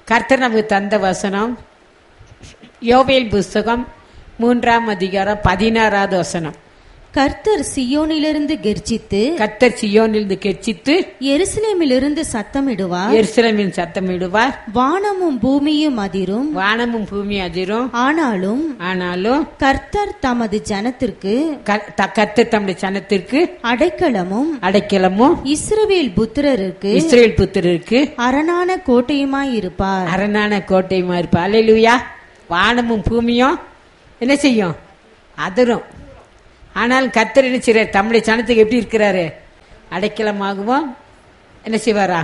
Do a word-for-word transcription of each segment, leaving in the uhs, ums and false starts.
கர்த்தர் நமக்கு தந்த வசனம் யோவேல் புஸ்தகம் மூன்றாம் அதிகாரம் பதினாறாவது வசனம். கர்த்தர் சியோனிலிருந்து கெர்ச்சித்து கர்த்தர் சியோனிலிருந்து கெர்ச்சித்து எருசலேமிலிருந்து சத்தமிடுவார். எருசலேமில் சத்தமிடுவார். வானமும் பூமியும் அதிரும். வானமும் பூமி அதிரும். ஆனாலும் ஆனாலும் கர்த்தர் தமது ஜனத்திற்கு கர்த்தர் தம்முடைய ஜனத்திற்கு அடைக்கலமும் அடைக்கலமும் இஸ்ரவேல் புத்திரருக்கு இஸ்ரவேல் புத்திரருக்கு அரணான கோட்டையுமாய் இருப்பார். அரணான கோட்டையுமா இருப்பார். அல்லேலூயா. வானமும் பூமியும் என்ன செய்யும்? அதிரும். ஆனால் கர்த்தர் என்ன செய்றார்? தம்முடைய ஜனத்துக்கு எப்படி இருக்கிறாரு? அடைக்கலமாகவும் என்ன செய்வாரா?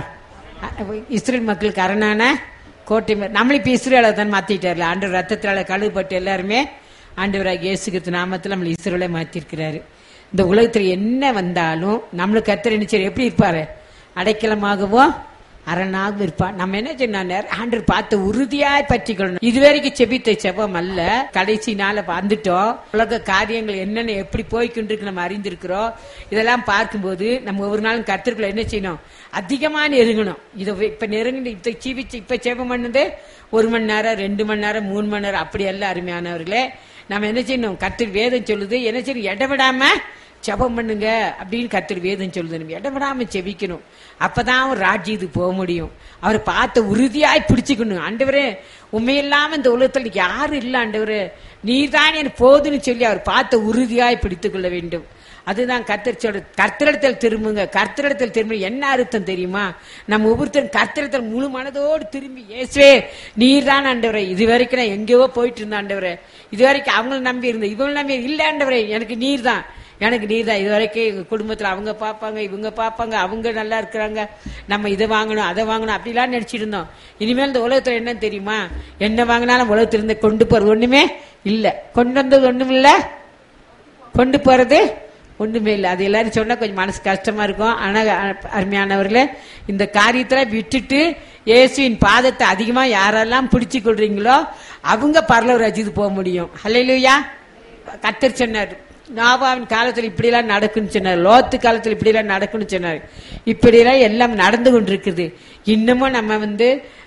இஸ்ரேல் மக்களுக்கு அரணான கோட்டை. நம்மளே இப்போ இஸ்ரேலை தான் மாற்றிட்டார்ல. ஆண்டவர் ரத்தத்தால் கழுவுப்பட்டு எல்லாருமே ஆண்டவராக இயேசு கிறிஸ்து நாமத்தில் நம்மளை இஸ்ரேலை மாற்றிருக்கிறாரு. இந்த உலகத்தில் என்ன வந்தாலும் நம்மளுக்கு கர்த்தர் என்ன செய்ய எப்படி இருப்பாரு? அடைக்கலமாகவும் அரணாகவும் இருப்பான். நம்ம என்ன செய்யணும்? ஆண்டவர் பார்த்து உறுதியாய் பற்றிக்கொள்ளணும். இதுவரைக்கும் செபித்த செபம் அல்ல, கடைசி நாள வந்துட்டோம். உலக காரியங்கள் என்னென்ன எப்படி போய்கொண்டிருக்கு நம்ம அறிந்திருக்கிறோம். இதெல்லாம் பார்க்கும்போது நம்ம ஒவ்வொரு நாளும் கர்த்தருக்குள்ள என்ன செய்யணும்? அதிகமா நெருங்கணும். இதை இப்ப நெருங்கி இப்ப ஜீவிச்சு இப்ப செபம் பண்ணது ஒரு மணி நேரம், ரெண்டு மணி நேரம், மூணு மணி நேரம் அப்படி எல்லாம் அருமையானவர்களே. நம்ம என்ன செய்யணும்? கர்த்தர் வேதம் சொல்லுது என்ன செய்யணும்? இடவிடாம ஜெபம் பண்ணுங்க அப்படின்னு கர்த்தர் வேதம் சொல்லுது. நம்ம இடவிடாம செபிக்கணும். அப்பதான் அவர் ராஜ்யத்துக்கு போக முடியும். அவரை பார்த்த உறுதியாய் பிடிச்சுக்கணும். ஆண்டவரே உண்மையில்லாம இந்த உலகத்தில் யாரும் இல்லை ஆண்டவரே, நீர் தான் எனக்கு போதுன்னு சொல்லி அவர் பார்த்த உறுதியாய் பிடித்துக் கொள்ள வேண்டும். அதுதான் கர்த்தர் சொல்ற. கர்த்தரிடத்தில் திரும்புங்க. கர்த்தரிடத்தில் திரும்ப என்ன அர்த்தம் தெரியுமா? நம்ம ஒவ்வொருத்தரும் கர்த்தரிடத்தில் முழு மனதோடு திரும்பி, இயேசுவே நீர் தான் ஆண்டவரே, இது வரைக்கும் நான் எங்கேயோ போயிட்டு இருந்த ஆண்டவரே, இது வரைக்கும் அவங்களை நம்பி இருந்தேன், இவங்களை நம்பி இல்லை ஆண்டவரே, எனக்கு நீர் தான், எனக்கு நீர் தான். இது வரைக்கும் எங்க குடும்பத்தில் அவங்க பார்ப்பாங்க, இவங்க பார்ப்பாங்க, அவங்க நல்லா இருக்கிறாங்க, நம்ம இதை வாங்கணும் அதை வாங்கணும் அப்படிலாம் நினைச்சிட்டு இருந்தோம். இனிமேல் இந்த உலகத்துல என்ன தெரியுமா? என்ன வாங்கினாலும் உலகத்துல இருந்து கொண்டு போறது ஒண்ணுமே இல்லை, கொண்டு வந்தது ஒண்ணும் இல்லை, கொண்டு போறது ஒண்ணுமே இல்லை. அது எல்லாரும் சொன்னா கொஞ்சம் மனசு கஷ்டமா இருக்கும். ஆனா அருமையானவர்களே, இந்த காரியத்துல விட்டுட்டு இயேசுவின் பாதத்தை அதிகமா யாரெல்லாம் பிடிச்சு கொள்றீங்களோ அவங்க பரலோக ராஜ்யத்துக்கு போக முடியும். ஹல்லேலூயா. கர்த்தர் சொன்னார், நோவாவின் காலத்தில் இப்படி எல்லாம் நடக்குன்னு சொன்னார், லோத்து காலத்தில் இப்படி எல்லாம் நடக்குன்னு சொன்னார். இப்படி எல்லாம் எல்லாம் நடந்து கொண்டிருக்குது. இன்னமும் நம்ம வந்து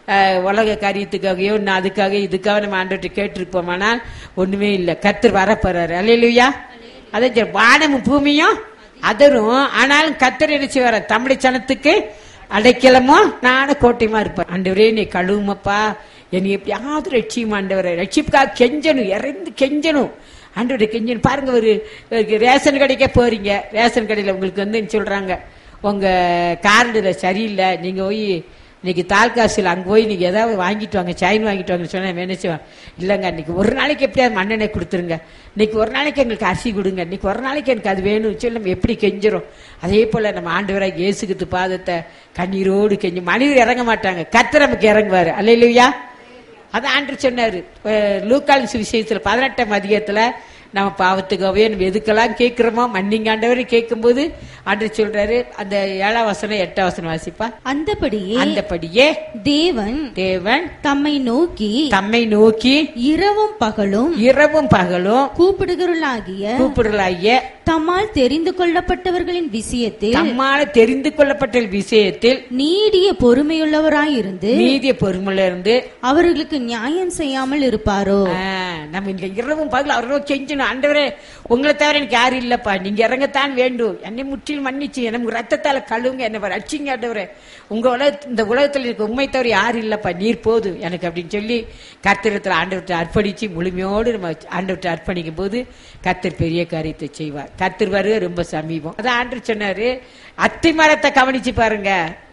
உலக காரியத்துக்காகவோ இன்னும் அதுக்காக இதுக்காக நம்ம ஆண்டவர்கிட்ட கேட்டிருப்போம். ஆனால் ஒண்ணுமே இல்லை. கர்த்தர் வரப்போறாரு. அல்லேலூயா. அதே வானமும் பூமியும் அதரும். ஆனாலும் கர்த்தர் என்ன செய்வார? தம்முடைய ஜனத்துக்கு அடைக்கலமோ நானும் கோட்டையுமா இருப்பேன். ஆண்டவரே நீ கழுவுமப்பா, என்னை எப்படியாவது ரட்சியும் ஆண்டவரை, ரட்சிப்புக்காக கெஞ்சணும், இறந்து கெஞ்சணும் ஆண்டவரை கெஞ்சணும். பாருங்க, ஒரு ரேஷன் கடைக்கே போறீங்க, ரேஷன் கடையில் உங்களுக்கு வந்து சொல்றாங்க உங்க கார்டுல சரியில்லை, நீங்க போய் இன்னைக்கு தால்காசில் அங்கே போய் நீங்க ஏதாவது வாங்கிட்டு வாங்க, சைன் வாங்கிட்டு வாங்கன்னு சொன்னா நினைச்சுவாங்க. இல்லைங்க, இன்னைக்கு ஒரு நாளைக்கு எப்படியாவது மண்ணெண்ணெய் கொடுத்துருங்க, இன்னைக்கு ஒரு நாளைக்கு எங்களுக்கு அரிசி கொடுங்க, இன்னைக்கு ஒரு நாளைக்கு எனக்கு அது வேணும் சொல்லி நம்ம எப்படி கெஞ்சிரும். அதே போல நம்ம ஆண்டவராக இயேசுகிட்டு பாதத்தை கண்ணீரோடு கெஞ்சும். மனிதர் இறங்க மாட்டாங்க, கர்த்தர் நமக்கு இறங்குவாரு. அல்லேலூயா. அதான் ஆண்டவர் சொன்னாரு லூக்கால் சுவிசேஷத்துல பதினெட்டாம் அதிகாரத்துல, நம்ம பாவத்துக்காகவே நம்ம எதுக்கெல்லாம் கேட்கிறோமோ மன்னிங்க ஆண்டவரை கேட்கும் போது ஆண்டவர் சொல்றாரு. அந்த ஏழாம் வசனம் எட்டாம் வசனம் வாசிப்பா. அந்தபடியே அந்தபடியே தேவன் தேவன் தம்மை நோக்கி தம்மை நோக்கி இரவும் பகலும் இரவும் பகலும் கூப்பிடுகிறவர்களாகிய கூப்பிடுகளாகிய தம்மால் தெரிந்து கொள்ளப்பட்டவர்களின் விஷயத்தில் தம்மால் தெரிந்து கொள்ளப்பட்ட விஷயத்தில் நீடிய பொறுமையுள்ளவராயிருந்து நீடிய பொறுமையில இருந்து அவர்களுக்கு நியாயம் செய்யாமல் இருப்பாரோ? நம்ம இங்க இரவும் பகலும் அவரோ செஞ்சு, ஆண்டவரே உங்களை தவிர எனக்கு யாரும் இல்லப்பா, நீங்க இறங்கத்தான் வேண்டும், என்னை முற்றிலும் மன்னிச்சு எனக்கு ரத்தத்தால கழுவுங்க, என்ன ரட்சிங்க ஆண்டவரே, உங்க உலக இந்த உலகத்துல எனக்கு உண்மை தவிர யாரும் இல்லப்பா, நீர் போது எனக்கு அப்படின்னு சொல்லி கர்த்தரிடத்துல ஆண்டவர்கிட்ட அர்ப்பணிச்சு முழுமையோடு நம்ம ஆண்டவர்கிட்ட அர்ப்பணிக்கும் போது கர்த்தர் பெரிய காரியத்தை செய்வார். கர்த்தர் வருக ரொம்ப சமீபம். அதான் ஆண்டவர் சொன்னாரு, அத்தி மரத்தை கவனிச்சு பாருங்க,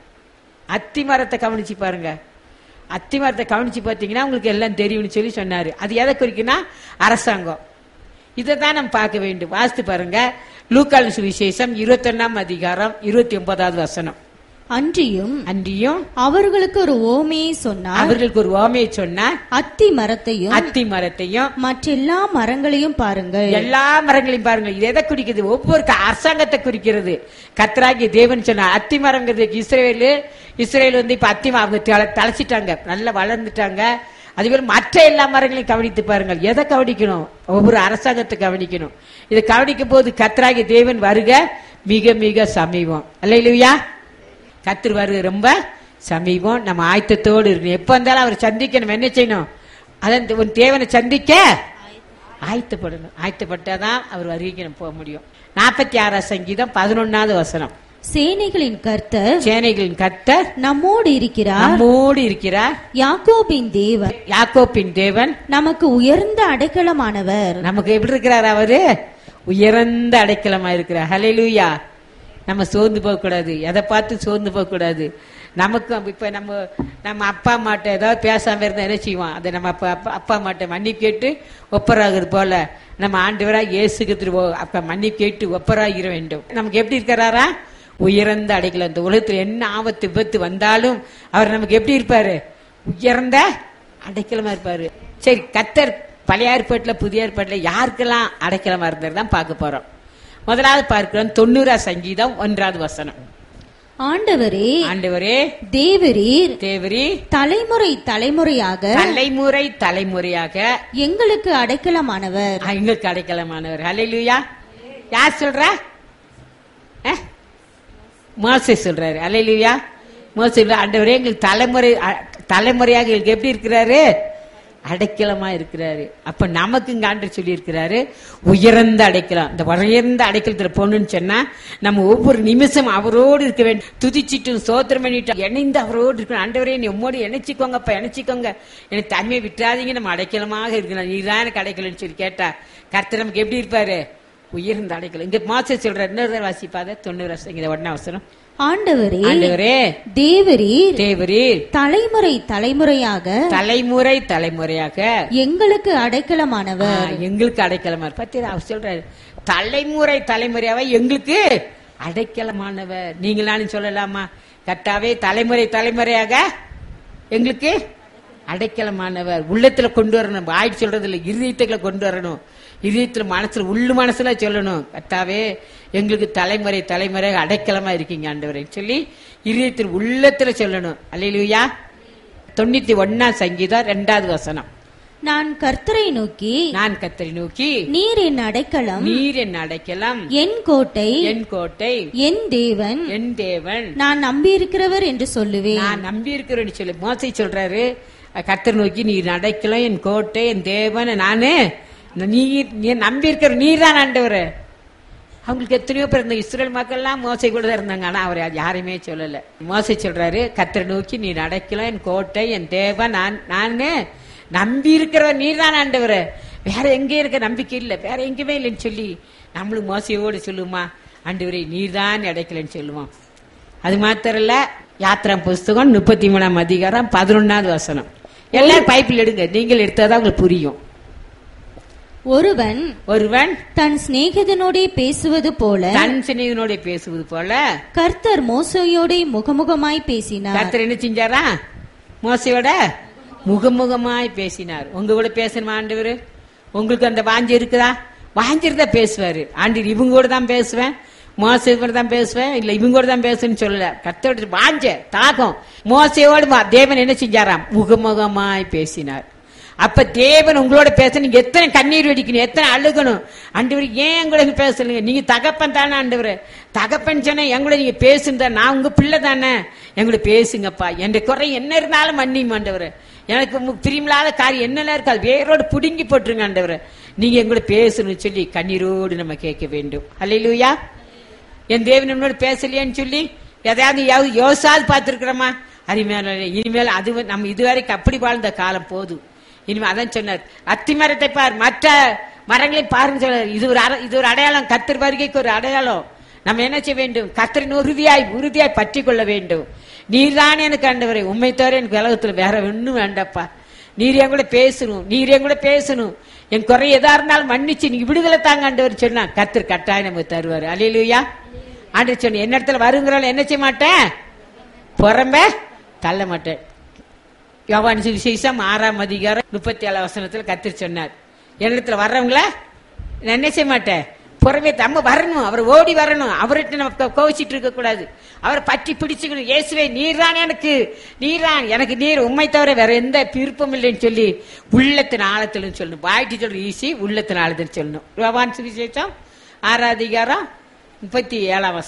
அத்தி மரத்தை கவனிச்சு பாருங்க, அத்தி மரத்தை கவனிச்சு பார்த்தீங்கன்னா உங்களுக்கு எல்லாம் தெரியும்னு சொல்லி சொன்னாரு. அது எதை குறிக்குன்னா அரசாங்கம். இதை தான் நம்ம பார்க்க வேண்டும். வாசித்து பாருங்க, லூக்கால் சுவிசேஷம் இருபத்தி ஒன்னாம் அதிகாரம் இருபத்தி ஒன்பதாவது வசனம். அன்றியும் அன்றியும் அவர்களுக்கு ஒரு ஓமையை சொன்னார். அவர்களுக்கு ஒரு ஓமையை சொன்னார். அத்தி மரத்தையும் அத்தி மரத்தையும் மற்ற எல்லா மரங்களையும் பாருங்கள். எல்லா மரங்களையும் பாருங்கள். இது எதை குறிக்கிறது? ஒவ்வொரு அரசாங்கத்தை குறிக்கிறது. கர்த்தராகிய தேவன் சொன்னார். அத்தி மரங்கிறது இஸ்ரவேலு. இஸ்ரவேல் வந்து இப்ப அத்தி அவங்க தழைச்சிட்டாங்க, நல்லா வளர்ந்துட்டாங்க. அதுபோல மற்ற எல்லா மரங்களையும் கவனித்து பாருங்கள். எதை கவனிக்கணும்? ஒவ்வொரு அரசாங்கத்தை கவனிக்கணும். இதை கவனிக்கும் போது கர்த்தராகிய தேவன் வருக மிக மிக சமீபம். அல்லேலூயா. கர்த்தர் வருக ரொம்ப சமீபம். நம்ம ஆயத்தத்தோடு இருக்கணும். எப்ப வந்தாலும் அவர் சந்திக்க நம்ம என்ன செய்யணும்? அதான் உன் தேவனை சந்திக்க ஆயத்தப்படணும். ஆயத்தப்பட்டாதான் அவர் வருகைக்கு நம்ம போக முடியும். நாற்பத்தி ஆறாம் சங்கீதம் பதினொன்னாவது வசனம். சேனைகளின் கர்த்தர் சேனைகளின் கர்த்தர் நம்மோடு இருக்கிறார். நம்மோடு இருக்கிறார். யாக்கோபின் தேவன் யாக்கோபின் தேவன் நமக்கு உயர்ந்த அடைக்கலமானவர். நமக்கு எப்படி இருக்கிறார்? அவரு உயர்ந்த அடைக்கலமா இருக்கிறார். ஹல்லேலூயா. நம்ம சோர்ந்து போக கூடாது. எதை பார்த்து சோர்ந்து போக கூடாது. நமக்கு இப்ப நம்ம நம்ம அப்பா அம்மாட்ட ஏதாவது பேசாம இருந்தா என்ன செய்வோம்? அதை நம்ம அப்பா அப்பா அம்மாட்ட மன்னிப்பு கேட்டு ஒப்பராகிறது போல நம்ம ஆண்டவராக இயேசுக்கு அப்ப மன்னிப்பு கேட்டு ஒப்பராகிற வேண்டும். நமக்கு எப்படி இருக்கிறாரா? உயர்ந்த அடைக்கலம். இந்த உலகத்தில் என்ன ஆபத்து விபத்து வந்தாலும் அவர் நமக்கு எப்படி இருப்பாரு? உயர்ந்த அடைக்கலமா இருப்பாரு. சரி, கர்த்தர் பழைய ஏற்பாட்டுல புதிய ஏற்பாட்டுல யாருக்கெல்லாம் அடைக்கலமா இருந்தார் தான் பார்க்க போறோம். முதலாவது பார்க்கிறோம் தொண்ணூறா சங்கீதம் ஒன்றாவது வசனம். ஆண்டவரே ஆண்டவரே தேவரீர் தேவரீ தலைமுறை தலைமுறையாக தலைமுறை தலைமுறையாக எங்களுக்கு அடைக்கலமானவர். எங்களுக்கு அடைக்கலமானவர். ஹல்லேலூயா. யார் சொல்ற? மோசே சொல்றாரு. ஹல்லேலூயா. மோசே ஆண்டவரே எங்களுக்கு தலைமுறை தலைமுறையாக எங்களுக்கு எப்படி இருக்கிறாரு? அடைக்கலமா இருக்கிறாரு. அப்ப நமக்கு இங்க ஆண்டு சொல்லி இருக்கிறாரு உயர்ந்த அடைக்கலாம். இந்த உயர்ந்த அடைக்கலத்துல போகணும்னு சொன்னா நம்ம ஒவ்வொரு நிமிஷம் அவரோடு இருக்க வேண்டும். துதிச்சிட்டு சோத்திரம் பண்ணிட்டு இணைந்து அவரோடு இருக்கணும். ஆண்டவரே நீ உம்மோடு இணைச்சிக்கோங்கப்பா, இணைச்சிக்கோங்க, எனக்கு தனிமையை விட்டுறாதீங்க, நம்ம அடைக்கலமாக இருக்கணும், நீதான் எனக்கு அடைக்கலன்னு சொல்லி கேட்டா கர்த்தர் நமக்கு எப்படி இருப்பாரு? உயர்ந்த அடைக்கலம். இங்க மோசே சொல்றாரு. இன்னொரு வாசிப்பாத தொண்ணூறு வருஷம் ஒன்னா அவசரம். ஆண்டவரே ஆண்டவரே தேவரீர் தேவரீர் தலைமுறை தலைமுறையாக தலைமுறை தலைமுறையாக எங்களுக்கு அடைக்கலமானவர். எங்களுக்கு அடைக்கலமா பத்தியா அவர் சொல்றாரு. தலைமுறை தலைமுறையாவே எங்களுக்கு அடைக்கலமானவர். நீங்க நானும் சொல்லலாமா? கர்த்தாவே தலைமுறை தலைமுறையாக எங்களுக்கு அடைக்கலமானவர். உள்ளத்துல கொண்டு வரணும். வாய் சொல்றது இல்ல, இருதயத்துக்குள்ள கொண்டு வரணும். இதயத்துல மனசுல உள்ளு மனசுல சொல்லணும். கர்த்தாவே எங்களுக்கு தலைமுறை தலைமுறை அடைக்கலமா இருக்கீங்க ஆண்டவரே சொல்லி இதயத்தில் உள்ளத்துல சொல்லணும். அல்லேலூயா. தொண்ணூத்தி ஒன்னாம் சங்கீதம் இரண்டாவது வசனம். நான் கர்த்தரை நோக்கி நான் கர்த்தரை நோக்கி நீர் என் அடைக்கலம் நீர் என் அடைக்கலம் என் கோட்டை என் கோட்டை என் தேவன் என் தேவன் நான் நம்பி இருக்கிறவர் என்று சொல்லுவேன். நான் நம்பி இருக்கிறேன்னு சொல்லி மோசே சொல்றாரு. கர்த்தர் நோக்கி நீர் அடைக்கலம் என் கோட்டை என் தேவன் நானு நீர் நம்பி இருக்கிற நீர் தான் ஆண்டவர். அவங்களுக்கு எத்தனையோ பேர் இந்த இஸ்ரேல் மக்கள் எல்லாம் மோசை கூட தான் இருந்தாங்க. ஆனா அவர் யாரையுமே சொல்லல. மோசை சொல்றாரு கர்த்தரை நோக்கி நீ அடைக்கலம் என் கோட்டை என் தேவன் நான் நானு நம்பி இருக்கிறவர் நீர் தான் ஆண்டவர். வேற எங்கே இருக்க நம்பிக்கை இல்லை, வேற எங்கேயுமே இல்லைன்னு சொல்லி நம்மளும் மோசையோடு சொல்லுமா ஆண்டவரே நீர் தான் அடைக்கலன்னு சொல்லுவோம். அது மாத்திரம் இல்ல, யாத்திரா புஸ்தகம் முப்பத்தி மூணாம் அதிகாரம் பதினொன்னாவது வசனம். எல்லாரும் பைப்பில் எடுங்க, நீங்கள் எடுத்தாதான் உங்களுக்கு புரியும். ஒருவன் ஒருவன் தன் சிநேகிதனோட பேசுவது போல தன் சிநேகிதனோட பேசுவது போல கர்த்தர் மோசையோட முகமுகமாய் பேசினார். கர்த்தர் என்ன செஞ்சாரா? மோசையோட முகமுகமாய் பேசினார். உங்க கூட பேசணுமா ஆண்டவர்? உங்களுக்கு அந்த வாஞ்சி இருக்குதா? வாஞ்சிருந்தா பேசுவாரு ஆண்டவர். இவங்க கூட தான் பேசுவேன், மோசை கூட தான் பேசுவேன், இல்ல இவங்க கூட தான் பேசுன்னு சொல்லல. கர்த்தரோட வாஞ்ச தாகம். மோசையோடு தேவன் என்ன செஞ்சாராம்? முகமுகமாய் பேசினார். அப்ப தேவன் உங்களோட பேச நீங்க எத்தனை கண்ணீர் வெடிக்கணும், எத்தனை அழுகணும். ஆண்டவர் ஏன் எங்களுக்கு பேசலுங்க? நீங்க தகப்பன் தானே ஆண்டவர். தகப்பன் சொன்ன எங்களை நீங்க பேசுங்க, நான் உங்க பிள்ளை தானே, எங்களை பேசுங்கப்பா. என் குறை என்ன இருந்தாலும் மன்னியும் ஆண்டவர். எனக்கு பிரியமில்லாத காரியம் என்னெல்லாம் இருக்காது வேரோடு புடுங்கி போட்டுருங்க ஆண்டவர். நீங்க எங்களோட பேசணும்னு சொல்லி கண்ணீரோடு நம்ம கேட்க வேண்டும். அல்லேலூயா. என் தேவன் என்னோட பேசலையான்னு சொல்லி எதையாவது யோசாது பார்த்திருக்கிறோமா? அருமையான இனிமேல் அது நம்ம இதுவரைக்கும் அப்படி வாழ்ந்த காலம் போதும். இனிமே அதான் சொன்னார், அத்தி மரத்தை பார், மற்ற மரங்களை பாருன்னு சொன்னார். இது ஒரு இது ஒரு அடையாளம், கர்த்தர் வருகைக்கு ஒரு அடையாளம். நம்ம என்ன செய்ய வேண்டும்? கர்த்தரின் உறுதியாய் உறுதியாய் பற்றி கொள்ள வேண்டும். நீர் தான் எனக்கு ஆண்டவரே, உண்மை தவிர எனக்கு உலகத்துல வேற ஒன்னும் வேண்டப்பா. நீர் என் கூட பேசணும், நீர் என் கூட பேசணும், என் குறை எதா இருந்தாலும் மன்னிச்சு நீங்க விடுதலை தாங்க ஆண்டவர் சொன்னா கர்த்தர் கட்டாயம் நமக்கு தருவாரு. அல்லேலூயா. ஆண்டவர் சொன்ன என்ன இடத்துல வருங்கிறால என்ன செய்ய மாட்டேன், புறம்ப தள்ள மாட்டேன். யோவான் சுவிசேஷம் ஆறாம் அதிகாரம் முப்பத்தி ஏழாம் வசனத்துல கர்த்தர் சொன்னார், என்னிடத்துல வர்றவங்கள நான் என்ன செய்ய மாட்டேன், புறமே நம்ம வரணும், அவர் ஓடி வரணும். அவர்கிட்ட நம்ம கோவிச்சிட்டு இருக்க கூடாது, அவரை பற்றி பிடிச்சுக்கணும். இயேசுவே நீர்தான் எனக்கு, நீர்தான் எனக்கு, நீர் உண்மை தவிர வேற எந்த விருப்பம் இல்லைன்னு சொல்லி உள்ளத்தின் ஆழத்துல சொல்லணும். வாய்ட்டு சொல்ற ஈஸி, உள்ளத்தின் ஆழத்துல சொல்லணும். யோவான் சுவிசேஷம் ஆறாம் அதிகாரம் முப்பத்தி ஏழாம் வசனம்.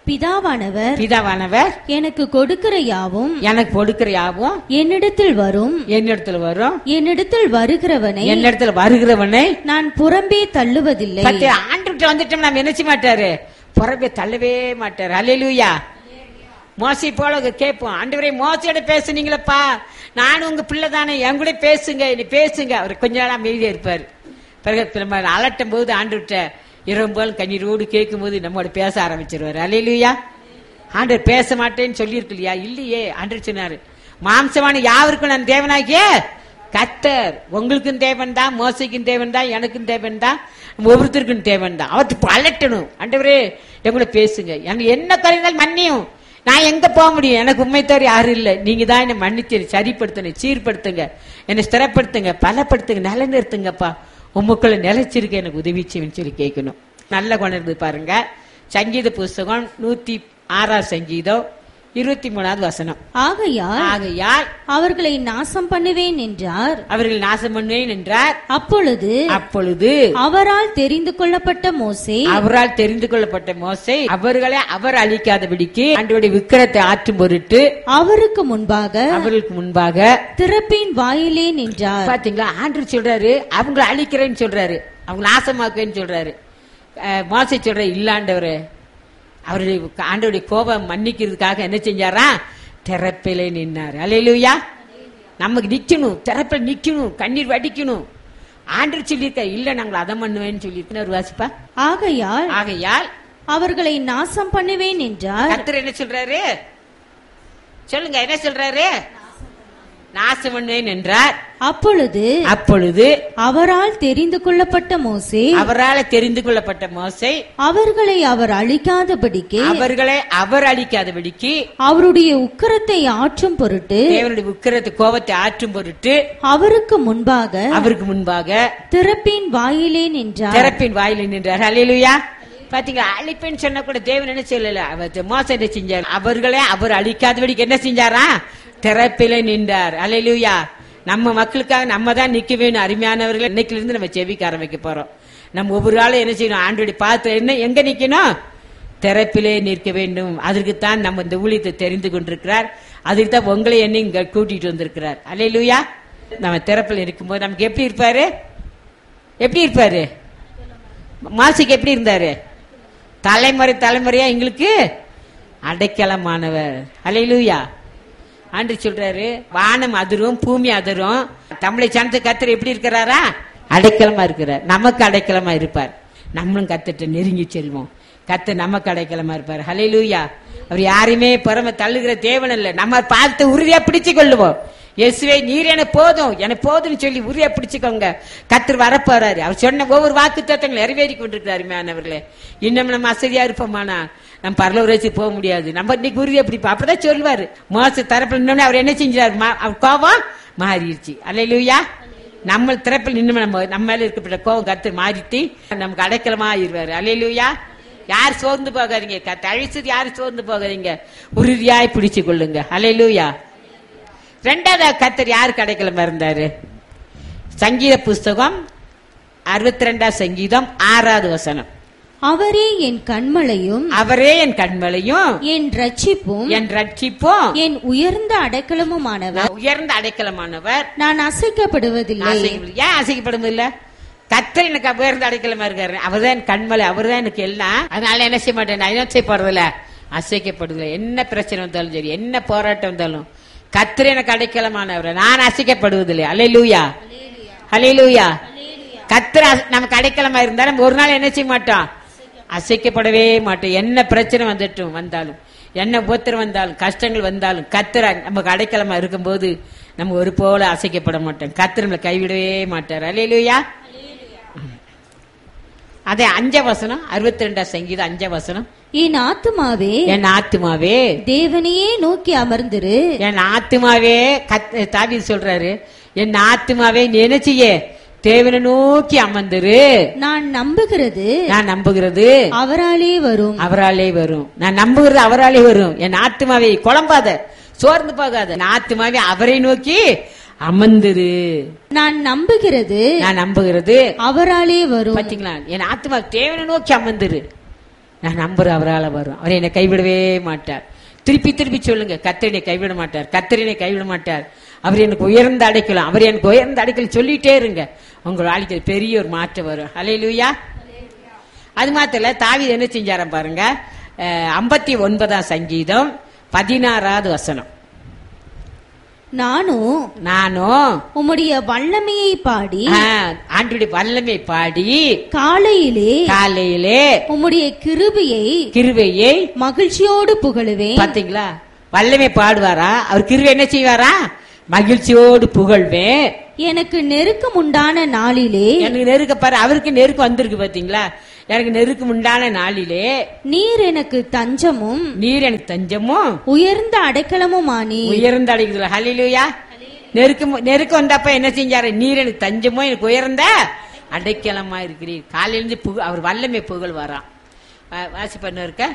பிதாவானவர் பிதாவானவர் எனக்கு கொடுக்கிற யாவும் எனக்கு கொடுக்கிற யாவும் என்னிடத்தில் வரும், என்னிடத்துல வரும், என்னிடத்தில் வருகிறவனை என்னிடத்துல வருகிறவனை நான் புறம்பே தள்ளுவதில்லை. பத்தி ஆண்டுகிட்ட வந்துட்டோம் நம்ம நினைச்சு மாட்டாரு, புறம்பே தள்ளவே மாட்டாரு. அல்லேலூயா. மோசி போல கேட்போம், ஆண்டவரே மோசையோட பேசுனீங்களப்பா, நானும் உங்க பிள்ளை தானே, என் கூட பேசுங்க, நீ பேசுங்க. அவர் கொஞ்ச நாள் அமைதியா இருப்பாரு. பிறகு நம்ம அலட்டும் போது ஆண்டுகிட்ட இரம்போல் கண்ணீரோடு கேட்கும் போது நம்மோட பேச ஆரம்பிச்சிருவாரு. அல்லேலூயா. ஆண்டவர் பேச மாட்டேன்னு சொல்லி இருக்கு இல்லையா? இல்லையே, ஆண்டவர் சொன்னாரு, மாம்சமான யாருக்கும் நான் தேவனாகிய கர்த்தர், உங்களுக்கும் தேவன் தான், மோசைக்கும் தேவன் தான், எனக்கும் தேவன் தான், ஒவ்வொருத்தருக்கும் தேவன் தான். அவருக்கு அலட்டணும், ஆண்டவரே எங்களை பேசுங்க, எனக்கு என்ன கலைந்தால் மன்னியும், நான் எங்க போக முடியும், எனக்கு உண்மை தவிர யாரும் இல்லை, நீங்க தான் என்னை மன்னிச்சு சரிப்படுத்தணும், சீர்படுத்துங்க, என்னை ஸ்திரப்படுத்துங்க, பலப்படுத்துங்க, நிலைநிறுத்துங்கப்பா, உமக்குள்ள நிலைச்சிருக்க எனக்கு உதவி செய்யுன்னு சொல்லி கேட்கணும். நல்ல கொண்டு பாருங்க. சங்கீத புஸ்தகம் நூத்தி ஆறாம் சங்கீதம் இருபத்தி மூணாவது வசனம். ஆகையால் ஆகையால் அவர்களை நாசம் பண்ணுவேன் என்றார், அவர்கள் நாசம் பண்ணுவேன் என்றார். அப்பொழுது அப்பொழுது அவரால் தெரிந்து கொள்ளப்பட்ட மோசே அவரால் தெரிந்து கொள்ளப்பட்ட மோசே அவர்களை அவர் அழிக்காதபடிக்கு ஆண்டவருடைய விக்கிரத்தை ஆற்றும் பொருட்டு அவருக்கு முன்பாக அவர்களுக்கு முன்பாக திறப்பின் வாயிலே நின்றார். பாத்தீங்களா? ஆண்டவர் சொல்றாரு அவங்களை அழிக்கிறேன்னு சொல்றாரு, அவங்க நாசமாக்குன்னு சொல்றாரு. மோசே சொல்ற இல்லாண்டவரு அவருடைய ஆண்டவருடைய கோபம் மன்னிக்கிறதுக்காக என்ன செஞ்சாரா? திறப்பிலே நின்னாரு. அல்லேலூயா. நமக்கு நிக்கணும், திறப்பில் நிக்கணும், கண்ணீர் வடிக்கணும். ஆண்டவர் சொல்லியிருக்க இல்ல நாங்கள் அதை பண்ணுவேன்னு சொல்லியிருக்க ஒரு வாசிப்பா. ஆகையால் ஆகையால் அவர்களை நாசம் பண்ணுவேன் என்றார். கர்த்தர் என்ன சொல்றாரு? சொல்லுங்க, என்ன சொல்றாரு? நாசம் பண்ணுவேன் என்றார். அப்பொழுது அப்பொழுது அவரால் தெரிந்து கொள்ளப்பட்ட மோசே அவரால் தெரிந்து கொள்ளப்பட்ட மோசே அவர்களை அவர் அழிக்காதபடிக்கு அவர்களை அவர் அழிக்காதபடிக்கு அவருடைய உக்கிரத்தை ஆற்றும் பொருட்டு தேவனுடைய உக்கிரத்தை கோபத்தை ஆற்றும் பொருட்டு அவருக்கு முன்பாக அவருக்கு முன்பாக திறப்பின் வாயிலே நின்றார். திறப்பின் வாயிலே நின்றார். அல்லேலூயா. பாத்தீங்களா? அழிப்பேன்னு சொன்ன கூட தேவன் என்ன சொல்லல, அவர் மோசம் என்ன செஞ்சார்? அவர்களை அவர் அழிக்காதபடிக்கு என்ன செஞ்சாரா? திறப்பிலே நின்றார். அல்லேலூயா. நம்ம மக்களுக்காக நம்ம தான் நிக்க வேணும். அருமையானவர்கள், இன்னைக்குல இருந்து நம்ம செவிக்க ஆரம்பிக்க போறோம். நம்ம ஒவ்வொரு ஆளும் என்ன செய்யணும்? ஆண்டோடைய பார்த்து என்ன எங்க நிக்கணும்? திறப்பிலே நிற்க வேண்டும். அதற்குத்தான் நம்ம இந்த ஊழியத்தை தெரிந்து கொண்டிருக்கிறார். அதுக்கு தான் உங்களை என்ன இங்க கூட்டிட்டு வந்திருக்கிறார். அல்லேலூயா. நம்ம திறப்பில் இருக்கும்போது நமக்கு எப்படி இருப்பாரு? எப்படி இருப்பாரு? மாசிக்கு எப்படி இருந்தாரு? தலைமுறை தலைமுறையா எங்களுக்கு அடைக்கலமானவர். அல்லேலூயா. ஆண்டு சொல்றாரு, வானம் அதிரும், பூமி அதிரும், தமிழை சார்ந்த கர்த்தர் எப்படி இருக்கிறாரா? அடைக்கலமா இருக்கிறார். நமக்கு அடைக்கலமா இருப்பார். நம்மளும் கர்த்தர்ட்ட நெருங்கி செல்வோம். கர்த்தர் நமக்கு அடைக்கலமா இருப்பார். ஹல்லேலூயா. அவர் யாரையுமே பரம தள்ளுகிற தேவன் இல்ல. நம்ம பார்த்து உறுதியா பிடிச்சு கொள்ளுவோம். இயேசுவே நீர் எனக்கு போதும், எனக்கு போதும்னு சொல்லி உறுதியா பிடிச்சுக்கோங்க. கர்த்தர் வரப்போறாரு. அவர் சொன்ன ஒவ்வொரு வாக்கு தத்தங்களை நிறைவேறி கொண்டிருக்கிறாரு. மேனவர்களே, இன்னும் நம்ம அசதியா இருப்போமானா நம்ம பரலோக ராஜ்யத்துக்கு போக முடியாது. நம்ம இன்னைக்கு உறுதியா பிடிப்போம். அப்பதான் சொல்லுவாரு, மோச தரப்புல நின்று அவர் என்ன செஞ்சாரு? அவர் கோபம் மாறிடுச்சு. அல்லேலூயா. நம்ம திறப்பில் நின்று நம்ம நம்ம மேல இருக்கப்பட்ட கோபம் கர்த்தர் மாறிட்டு நமக்கு அடைக்கலமா ஆயிருவாரு. அல்லேலூயா. யார் சோர்ந்து போகாதீங்க, தழிச்சது யாரும் சோர்ந்து போகாதீங்க, உறுதியாய் பிடிச்சு கொள்ளுங்க. அல்லேலூயா. ரெண்டாவது கர்த்தர் யாருக்கு அடைக்கலமா இருந்தாரு? சங்கீத புஸ்தகம் அறுபத்தி ரெண்டாம் சங்கீதம் ஆறாவது வசனம். அவரே என் கண்மலையும் அவரே என் கண்மலையும் என் ரட்சிப்பும் என் ரட்சிப்பும் என் உயர்ந்த அடைக்கலமுமானவர். உயர்ந்த அடைக்கலமானவர். நான் அசைக்கப்படுவதில்லை. ஏன் அசைக்கப்படுவதில்லை? கர்த்தர் எனக்கு உயர்ந்த அடைக்கலமா இருக்காரு. அவர்தான் என் கண்மலை, அவர்தான் எனக்கு எல்லாம். அதனால என்ன செய்ய மாட்டேன், நான் என்ன செய்ய போறதில்ல, அசைக்கப்படுவதில்லை. என்ன பிரச்சனை வந்தாலும் சரி, என்ன போராட்டம் வந்தாலும் கர்த்தர் எனக்கு அடைக்கலமானவர், நான் அசைக்கப்படுவதில்லை. அல்லேலூயா. அல்லேலூயா. கர்த்தர் நமக்கு அடைக்கலமா இருந்தா நம்ம ஒரு நாள் என்ன செய்ய மாட்டோம், அசைக்கப்படவே மாட்டோம். என்ன பிரச்சனை வந்துட்டும் வந்தாலும், என்ன உபத்திரம் வந்தாலும், கஷ்டங்கள் வந்தாலும், கர்த்தர் நமக்கு அடைக்கலமா இருக்கும் போது நம்ம ஒரு போல அசைக்கப்பட மாட்டோம். கர்த்தர் நம்மளை கைவிடவே மாட்டார். அல்லேலூயா. அதே அஞ்ச வசனம் அறுபத்தி ரெண்டாம் சங்கீதம் அஞ்ச வசனம். என் ஆத்துமாவே என் ஆத்துமாவே தேவனையே நோக்கி அமர்ந்திரு. என் ஆத்துமாவே தாவீது சொல்றாரு, என் ஆத்துமாவே நீ என்ன செய்ய, தேவனை நோக்கி அமர்ந்திரு. நான் நம்புகிறது நான் நம்புகிறது அவராலே வரும். அவராலே வரும். நான் நம்புகிறது அவராலே வரும். என் ஆத்துமாவே குழம்பாத, சோர்ந்து போகாத. என் ஆத்துமாவே அவரை நோக்கி அமர்ந்திரு. நான் நம்புகிறது நான் நம்புகிறது அவராலே வரும். பாத்தீங்களா? என் ஆத்துமா தேவனை நோக்கி அமர்ந்திரு. நான் நம்புறேன் அவரால் வரும். அவர் என்னை கைவிடவே மாட்டார். திருப்பி திருப்பி சொல்லுங்க, கர்த்தர் என்னை கைவிட மாட்டார், கர்த்தர் என்னை கைவிட மாட்டார். அவர் எனக்கு உயர்ந்த அடைக்கலாம், அவர் எனக்கு உயர்ந்த அடைக்கல் சொல்லிட்டே இருங்க. உங்கள் வாழ்க்கையில் பெரிய ஒரு மாற்றம் வரும். ஹல்லேலூயா. அது மாத்திரம் இல்ல, தாவீது என்ன செஞ்சாராம் பாருங்க. ஐம்பத்தி ஒன்பதாம் சங்கீதம் பதினாறாவது வசனம். நானும் நானும் உம்முடைய வல்லமையை பாடி, ஆண்டுடைய வல்லமை பாடி, காலையிலே காலையிலே உம்முடைய கிருபையை கிருபையை மகிழ்ச்சியோடு புகழுவேன். பாத்தீங்களா, வல்லமை பாடுவாரா, அவர் கிருபை என்ன செய்வாரா, மகிழ்ச்சியோடு புகழ்வேன். எனக்கு நெருக்கம் உண்டான நாளிலே, எனக்கு நெருக்க பாரு, அவருக்கு நெருக்கம் வந்திருக்கு பாத்தீங்களா, எனக்கு நெருக்கம் உண்டான நாளிலே நீர் எனக்கு தஞ்சமும் நீர் எனக்கு தஞ்சமும் உயர்ந்த அடைக்கலமும் ஆனி. உயர்ந்த அடைக்கல. ஹல்லேலூயா. நெருக்கம் நெருக்கம் வந்தப்ப என்ன செஞ்சாரு, நீர் எனக்கு தஞ்சமும் எனக்கு உயர்ந்த அடைக்கலமா இருக்கிறீர். காலையிலிருந்து புக அவர் வல்லமை புகழ் வரான். வாசி பண்ண இருக்க.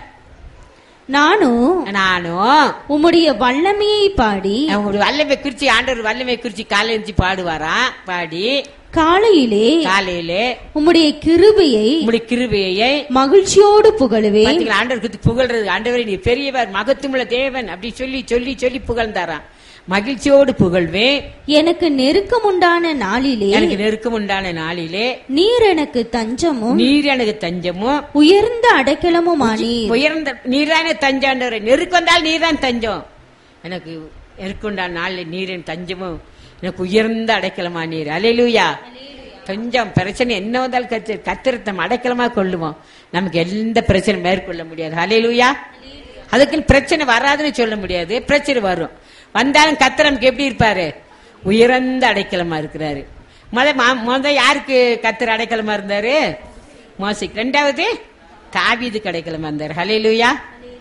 நானும் நானும் உம்முடைய வல்லமையை பாடி, உங்களுடைய வல்லமை குறிச்சி, ஆண்டவர் வல்லமை குறிச்சி காலையில இருந்து பாடுவாராம். பாடி காலையிலே காலையிலே உம்முடைய கிருபையை உம்முடைய கிருபையை மகிழ்ச்சியோடு புகழுவேன். ஆண்டவருக்கு புகழ்றது, ஆண்டவரை நீ பெரியவர் மகத்துவமுள்ள தேவன் அப்படி சொல்லி சொல்லி சொல்லி புகழ்ந்தாராம். மகிழ்ச்சியோடு புகழ்வேன். எனக்கு நெருக்கம் உண்டான நாளிலே எனக்கு நெருக்கம் உண்டான நாளிலே நீர் எனக்கு தஞ்சமும் நீர் எனக்கு தஞ்சமும் உயர்ந்த அடைக்கலமும் ஆனி. உயர்ந்த நீர்தானே தஞ்சாண்டவர். நெருக்கம் வந்தால் நீர்தான் தஞ்சம். எனக்கு நெருக்கொண்டான நாளில் நீர் என் தஞ்சமும் எனக்கு உயர்ந்த அடைக்கலமா நீர். அல்லேலூயா. கொஞ்சம் பிரச்சனை என்ன வந்தாலும் கத்து கத்திரத்தம் அடைக்கலமா கொள்ளுவோம். நமக்கு எந்த பிரச்சனை மேற்கொள்ள முடியாது. அல்லேலூயா. அதுக்குன்னு பிரச்சனை வராதுன்னு சொல்ல முடியாது, பிரச்சனை வரும். வந்தாலும் கர்த்தர் நமக்கு எப்படி இருப்பாரு, உயர்ந்த அடைக்கலமா இருக்கிறாரு. முத முத யாருக்கு கர்த்தர் அடைக்கலமா இருந்தாரு, மோசேக்கு. ரெண்டாவது தாவீதுக்கு அடைக்கலமா இருந்தாரு. ஹல்லேலூயா.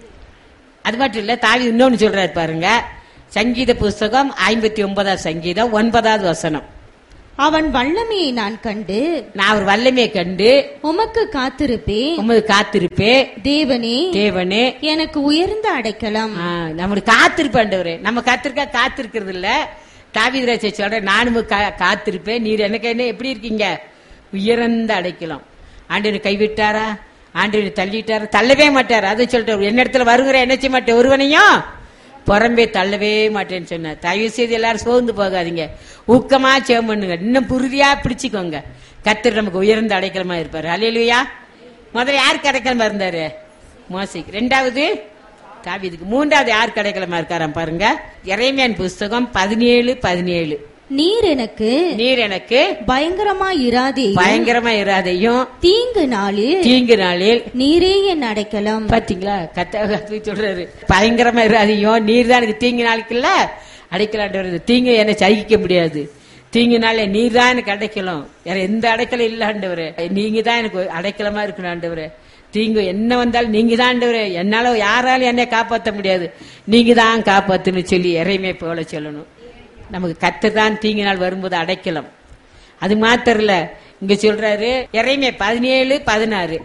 அது மட்டும் இல்ல, தாவீது இன்னொன்னு சொல்றாரு பாருங்க. சங்கீத புஸ்தகம் ஐம்பத்தி ஒன்பதாம் சங்கீதம் ஒன்பதாவது வசனம். அவன் வல்லமையை நான் கண்டு, நான் அவர் வல்லமையை கண்டு உமக்கு காத்திருப்பேன். உமது காத்திருப்பே தேவனே தேவனே எனக்கு உயர்ந்த அடைக்கலம். நம்மளுக்கு காத்திருப்பாண்டவரே. நம்ம காத்திருக்கா காத்திருக்கிறது இல்ல. தாவீது ராஜா சொல்ற, நானும் காத்திருப்பேன், நீர் எனக்கு என்ன எப்படி இருக்கீங்க, உயர்ந்த அடைக்கலாம். ஆண்டவனை கைவிட்டாரா, ஆண்டவனை தள்ளிட்டாரா, தள்ளவே மாட்டாரா. அதை சொல்லிட்டு என்ன இடத்துல வருகிற என்ன செய்ய மாட்டேன், ஒருவனையும் புறம்பே தள்ளவே மாட்டேன்னு சொன்னார். தயவு செய்து எல்லாரும் சோர்ந்து போகாதீங்க, ஊக்கமா சேவம் பண்ணுங்க, இன்னும் புரிதியா பிடிச்சுக்கோங்க. கர்த்தர் நமக்கு உயர்ந்த அடைக்கலமா இருப்பாரு. அல்லேலூயா. முதல்ல யாருக்கு அடைக்கலமா இருந்தாரு, மோசேக்கு. ரெண்டாவது தாவீதுக்கு. மூன்றாவது யாருக்கு அடைக்கலமா இருக்காராம் பாருங்க. எரேமியாவின் புஸ்தகம் பதினேழு பதினேழு. நீர் எனக்கு நீர் எனக்கு பயங்கரமா இராதே பயங்கரமா இராதையும் தீங்கு நாளில் தீங்கு நாளில் நீரே என் அடைக்கலம். பாத்தீங்களா, கத்த சொல்றாரு, பயங்கரமா இராதையும் நீர் தான் எனக்கு தீங்கு நாளுக்குல்ல அடைக்கலாண்டு. தீங்கு என்னை சகிக்க முடியாது, தீங்கு நாளே நீர் தான் எனக்கு அடைக்கலம், வேற எந்த அடைக்கலம் இல்ல ஆண்டவரே, நீங்க தான் எனக்கு அடைக்கலமா இருக்கணும் ஆண்டவரே. தீங்கு என்ன வந்தாலும் நீங்க தான் ஆண்டவரே, என்னால யாராலும் என்னை காப்பாற்ற முடியாது, நீங்க தான் காப்பாத்துன்னு சொல்லி எறைமை போல சொல்லணும். நமக்கு கர்த்தர் தான் தீங்கு நாள் வரும்போது அடைக்கலாம். அது மாத்திரம் இல்ல, இங்க சொல்றாரு எரேமியா பதினேழு பதினாறு.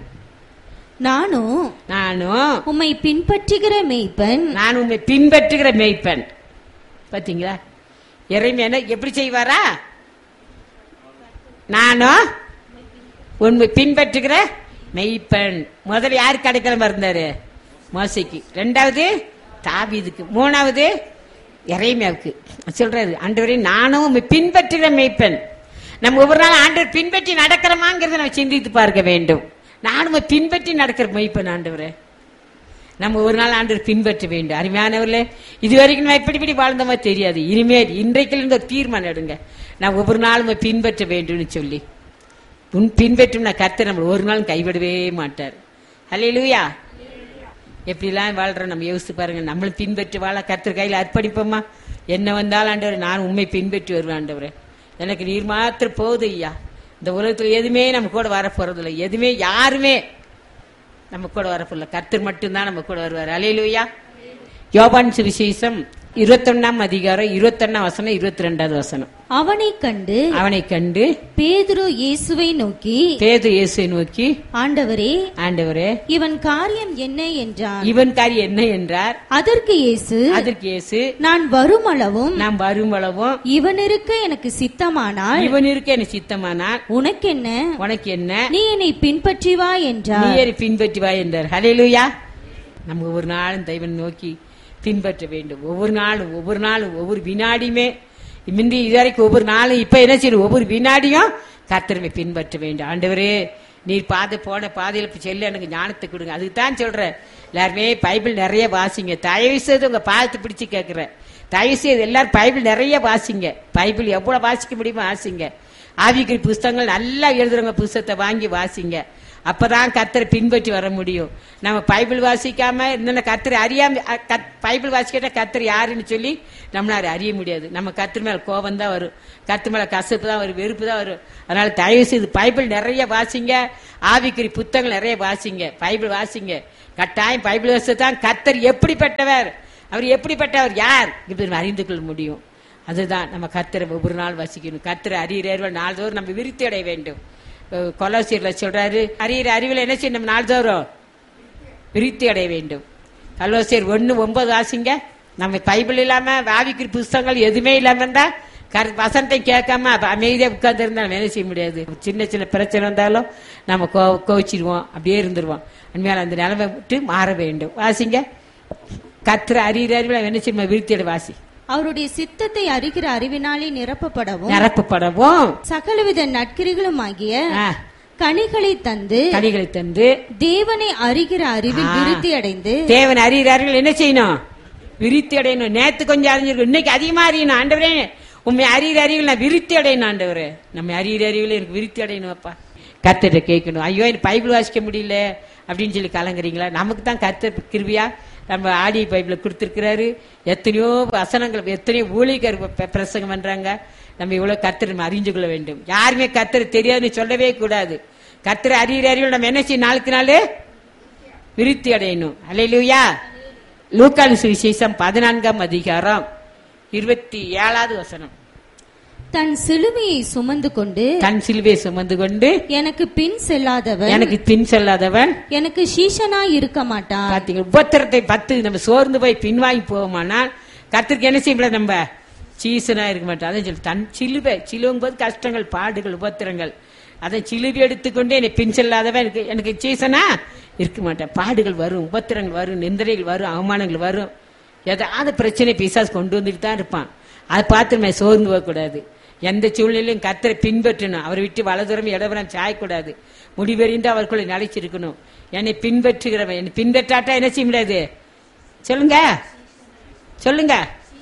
நானும் நானும் உம்மை பின்பற்றுகிற மேய்ப்பன் நான் உண்மை பின்பற்றுகிற மேய்ப்பன். பாத்தீங்களா, எரேமியா எப்படி செய்வாரா, நானும் உண்மை பின்பற்றுகிற மெய்ப்பன். முதல்ல யாருக்கு அடைக்கலமா இருந்தாரு, மோசேக்கு. ரெண்டாவது தாவீதுக்கு. மூணாவது எரேமியாவுக்கு. சொல்றாரு, ஆண்டவரே நானும் பின்பற்றுகிற மேய்ப்பன். நம்ம ஒவ்வொரு நாள் ஆண்டவர் பின்பற்றி நடக்கிறோமாங்கிறத நம்ம சிந்தித்து பார்க்க வேண்டும். நானும் பின்பற்றி நடக்கிற மேய்ப்பன் ஆண்டவரே. நம்ம ஒரு நாள் ஆண்டவர் பின்பற்ற வேண்டும். அருமையானவர்களே, இதுவரைக்கும் நம்ம எப்படி இப்படி வாழ்ந்தோமா தெரியாது. இனிமேல் இன்றைக்கு இருந்து ஒரு தீர்மானம் எடுங்க, நான் ஒவ்வொரு நாளும் பின்பற்ற வேண்டும்னு சொல்லி. பின்பற்றும் நான் கர்த்தர் நம்ம ஒரு நாளும் கைவிடவே மாட்டார். அல்லேலூயா. எப்படிலாம் வாழ்றோம் நம்ம யோசித்து பாருங்க. நம்மளும் பின்பற்றி வாழ கர்த்தர் கையில் அர்ப்பணிப்போமா. என்ன வந்தாலும் ஆண்டவர் நான் உண்மை பின்பற்றி வருவேன் ஆண்டவரே, எனக்கு நீர் மாத்திரம் போகுது ஐயா. இந்த உலகத்தில் எதுவுமே நம்ம கூட வர போறதில்லை, எதுவுமே யாருமே நம்ம கூட வரப்போல, கர்த்தர் மட்டும்தான் நம்ம கூட வருவார். அல்லேலூயா. யோவான் சுவிசேஷம் இருபத்தொன்னாம் அதிகாரம் இருபத்தொன்னாம் வசனம் இருபத்தி ரெண்டாவது வசனம். அவனை கண்டு அவனை கண்டு பேதுரு இயேசுவை நோக்கி பேதுரு இயேசுவை நோக்கி ஆண்டவரே ஆண்டவரே இவன் காரியம் என்ன என்றான். இவன் காரியம் என்ன என்றார். அதற்கு இயேசு அதற்கு இயேசு நான் வருமளவும் நாம் வருமளவும் இவன் இருக்க எனக்கு சித்தமானால் இவன் இருக்க எனக்கு சித்தமானால் உனக்கு என்ன உனக்கு என்ன நீ என்னை பின்பற்றி வா என்றார். நீ என்னை பின்பற்றி வா என்றார். ஹல்லேலூயா. நம்ம ஒவ்வொரு நாளும் தெய்வன் நோக்கி பின்பற்ற வேண்டும். ஒவ்வொரு நாளும் ஒவ்வொரு நாளும் ஒவ்வொரு வினாடியுமே முந்தி இதுவரைக்கும் ஒவ்வொரு நாளும் இப்ப என்ன செய்யணும், ஒவ்வொரு வினாடியும் கர்த்தரை பின்பற்ற வேண்டும். ஆண்டவரே நீர் பாதை போன பாதையில செல்ல எனக்கு ஞானத்தை கொடுங்க. அதுக்கு தான் சொல்றேன், எல்லாருமே பைபிள் நிறைய வாசிங்க. தயவு செய்து உங்க பாதத்தை பிடிச்சு கேட்கிறேன், தயவு செய்து எல்லாரும் பைபிள் நிறைய வாசிங்க. பைபிள் எவ்வளவு வாசிக்க முடியுமோ வாசிங்க. ஆவிக்குரிய புஸ்தகங்கள் நல்லா எழுதுறவங்க புஸ்தகத்தை வாங்கி வாசிங்க. அப்பதான் கர்த்தரை பின்பற்றி வர முடியும். நம்ம பைபிள் வாசிக்காம இந்த கர்த்தரை அறியாம பைபிள் வாசிக்கிட்ட கர்த்தர் யாருன்னு சொல்லி நம்மளால அறிய முடியாது. நம்ம கர்த்தர் மேல கோபம் தான் வரும், கர்த்தர் மேல கசப்பு தான் வரும், வெறுப்பு தான் வரும். அதனால தயவு செய்து பைபிள் நிறைய வாசிங்க, ஆவிக்குரிய புத்தகங்கள் நிறைய வாசிங்க, பைபிள் வாசிங்க. கட்டாயம் பைபிள் வாசித்தான் கர்த்தர் எப்படிப்பட்டவர், அவர் எப்படிப்பட்டவர் யார் இப்படி அறிந்து கொள்ள முடியும். அதுதான் நம்ம கர்த்தரை ஒவ்வொரு நாள் வாசிக்கணும். கர்த்தரை அறிகிறவர்கள் நாள்தோறும் நம்ம விருத்தி அடைய வேண்டும். கொலோசியர்ல சொல்றாரு, அறிகிற அறிவில் என்ன செய்யணும், நம்ம நாள்தோறும் விருத்தி அடைய வேண்டும். கொலோசியர் ஒன்னு ஒன்பது வாசிங்க. நம்ம பைபிள் இல்லாம ஆவிக்குரிய புஸ்தகங்கள் எதுவுமே இல்லாம இருந்தா வசனத்தை கேட்காம அமைதியா உட்கார்ந்து இருந்தா வேலை செய்ய முடியாது. சின்ன சின்ன பிரச்சனை வந்தாலும் நம்ம கோவிச்சிருவோம், அப்படியே இருந்துருவோம். உண்மையால அந்த நிலைமை விட்டு மாற வேண்டும். வாசிங்க. கர்த்தரை அறிகிற அறிவில் என்ன செய்யணும், விருத்தி அடைய வாசி. அவருடைய சித்தத்தை அறிகிற அறிவினாலே நிரப்பப்படவும் நிரப்பப்படவும் சகலவித நற்கிரிகளும் ஆகிய கனிகளை தந்து கனிகளை தந்து தேவனை அறிகிற அறிவில் விருத்தி அடைந்து தேவனை அறிகிறார்கள் என்ன செய்யணும், விருத்தி அடையணும். நேத்து கொஞ்சம் அறிஞ்சிருக்கும், இன்னைக்கு அதிகமா அறியணும். ஆண்டவரே உண்மை அறிகிற அறிவில் நான் விருத்தி அடையணும். ஆண்டவரே நம்ம அறிகிற அறிவில் எனக்கு விருத்தி அடையணும். அப்பா கர்த்தரை கேட்கணும். ஐயோ எனக்கு பைபிள் வாசிக்க முடியல அப்படின்னு சொல்லி கலங்குறீங்களா? நமக்கு தான் கர்த்தர் கிருபையா நம்ம ஆடியோ பைபிள கொடுத்திருக்கிறாரு. எத்தனையோ வசனங்கள், எத்தனையோ ஊழியர் பிரசங்கம் பண்றாங்க. நம்ம இவ்வளவு கர்த்தரை நம்ம அறிஞ்சு கொள்ள வேண்டும். யாருமே கர்த்தரை தெரியாதுன்னு சொல்லவே கூடாது. கர்த்தரை அறிகிற அறிவில் நம்ம என்ன செய்யணும், நாளுக்கு நாள் விருத்தி அடையணும். அல்லேலூயா. லூக்கான் சுவிசேஷம் பதினான்காம் அதிகாரம் இருபத்தி ஏழாவது வசனம். தன் சிலுவையை சுமந்து கொண்டு தன் சிலுவையை சுமந்து கொண்டு எனக்கு பின் செல்லாதவன் எனக்கு பின் செல்லாதவன் எனக்கு சீஷனா இருக்க மாட்டான். பாத்தீங்க, உபத்திரத்தை பத்து நம்ம சோர்ந்து போய் பின்வாங்கி போவோமானால் கர்த்தருக்கு என்ன செய்ய முடியாது, நம்ம சீசனா இருக்க மாட்டோம். அதான் சொல்லி தன் சிலுவை, சிலுவும் போது கஷ்டங்கள், பாடுகள், உபத்திரங்கள், அதை சிலுவை எடுத்துக்கொண்டு என்னை பின் செல்லாதவன் எனக்கு எனக்கு சீசனா இருக்க மாட்டேன். பாடுகள் வரும், உபத்திரங்கள் வரும், நிந்தனைகள் வரும், அவமானங்கள் வரும், ஏதாவது பிரச்சனை பிசாசு கொண்டு வந்துட்டு தான் இருப்பான். அதை பார்த்து நம்ம சோர்ந்து போகக்கூடாது. எந்த சூழ்நிலையும் கர்த்தரை பின்பற்றணும். அவரை விட்டு வலதுரம் இடவரம் சாயக்கூடாது. முடிவெறிந்து அவர்களை நிலைச்சிருக்கணும். என்னை பின்பற்றுகிறவன் என்னை பின்பற்றாட்டா என்ன செய்ய முடியாது, சொல்லுங்க சொல்லுங்க.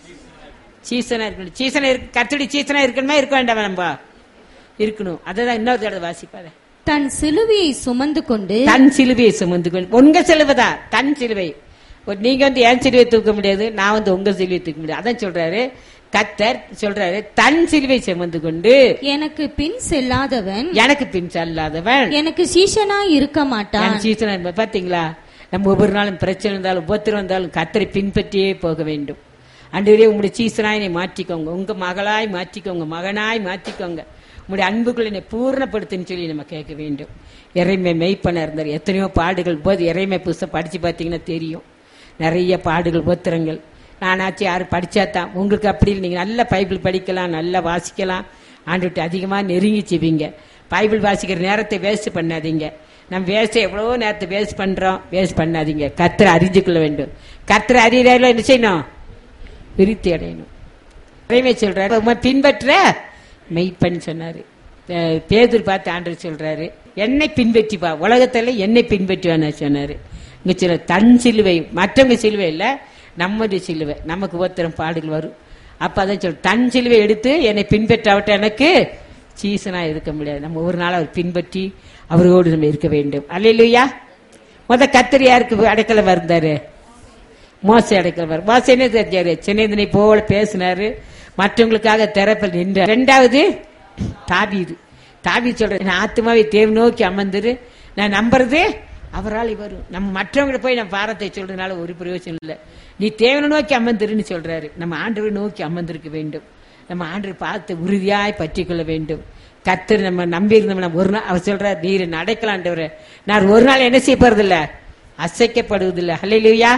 சீசனா இருக்கணும். சீசனா இருக்கு, கர்த்தருடைய சீசனா இருக்கணுமா இருக்க வேண்டாம், நம்ம இருக்கணும். அதான் இன்னொரு தடவை வாசிப்பாரு. தன் சிலுவையை சுமந்து கொண்டு தன் சிலுவையை சுமந்து கொண்டு, உங்க சிலுவைதான் தன் சிலுவை. நீங்க வந்து என் சிலுவை தூக்க முடியாது, நான் வந்து உங்க சிலுவை தூக்க முடியாது. அதான் சொல்றாரு கர்த்தர், சொல்றாரு தன் சிலுவை சுமந்து கொண்டு எனக்கு பின் செல்லாதவன் எனக்கு பின் செல்லாதவன் எனக்கு சீஷனா இருக்க மாட்டான். சீசனா பாத்தீங்களா, நம்ம ஒவ்வொரு நாளும் பிரச்சனை இருந்தாலும் உபத்திரம் இருந்தாலும் கர்த்தரை பின்பற்றியே போக வேண்டும். ஆண்டவரே உங்களுடைய சீசனாய் மாற்றிக்கோங்க, உங்க மகளாய் மாற்றிக்கோங்க, மகனாய் மாற்றிக்கோங்க, உங்களுடைய அன்புக்குள்ள என்னை பூர்ணப்படுத்துன்னு சொல்லி நம்ம கேட்க வேண்டும். இறைமை மெய்ப்பன இருந்தார். எத்தனையோ பாடுகள் போது இறைமை புஸ்தகம் படிச்சு பார்த்தீங்கன்னா தெரியும். நிறைய பாடுகள், உபத்திரங்கள். நானாச்சும் யாரும் படிச்சாதான், உங்களுக்கு அப்படி இல்லை. நீங்கள் நல்ல பைபிள் படிக்கலாம், நல்லா வாசிக்கலாம், ஆண்டுகிட்ட அதிகமாக நெருங்கி செய்வீங்க. பைபிள் வாசிக்கிற நேரத்தை வேஸ்ட் பண்ணாதீங்க. நம்ம வேஸ்ட் எவ்வளவோ நேரத்தை வேஸ்ட் பண்றோம், வேஸ்ட் பண்ணாதீங்க. கர்த்தரை அறிஞ்சு கொள்ள வேண்டும். கர்த்தரை அறியறதுல என்ன செய்யணும், விருத்தி அடையணும். இறைமை சொல்றாரு பின்பற்ற மெய்ப்பன் சொன்னாரு. பேதுரு பார்த்து ஆண்டவர் சொல்றாரு என்னை பின்பற்றி பா, உலகத்துல என்னை பின்பற்றுவான்னு சொன்னாரு. இங்க சில தன் சிலுவை, மற்றவங்க சிலுவை இல்ல, நம்முடைய சிலுவை. நமக்கு ஒருத்தரம் பாடுகள் வரும். அப்ப அதான் சொல்ற தன் சிலுவை எடுத்து என்னை பின்பற்றாவிட்ட எனக்கு சீசனா இருக்க முடியாது. நம்ம ஒரு நாள் அவர் பின்பற்றி அவரோடு நம்ம இருக்க வேண்டும். அல்லேலூயா. முத கர்த்தர் யாருக்கு அடைக்கலம் இருந்தாரு, மோசே அடைக்கலம் வரும். மோசே என்ன தெரிஞ்சாரு, சின்னதனை போல பேசினாரு, மற்றவங்களுக்காக திறப்பில் நின்றார். ரெண்டாவது தாவீது. தாவீது சொல்ற ஆத்மாவை தேவ நோக்கி அமர்ந்துரு, நான் நம்புறது அவரால் வரும். நம்ம மற்றவங்களை போய் நம்ம பாரத்தை சொல்றதுனால ஒரு பிரயோஜனம் இல்லை. நீ தேவனை நோக்கி அமர்ந்திருன்னு சொல்றாரு. நம்ம ஆண்டவரை நோக்கி அமர்ந்திருக்க வேண்டும். நம்ம ஆண்டவரை பார்த்து உறுதியாய் பற்றி கொள்ள வேண்டும். கர்த்தர் நம்ம நம்பி இருந்தோம். நம்ம ஒரு நாள் அவர் சொல்றாரு, நீர் நடக்கலாண்டவரை நான் ஒரு நாள் என்ன செய்ய போறதில்ல, அசைக்கப்படுவதில்லை. ஹல்லேலூயா.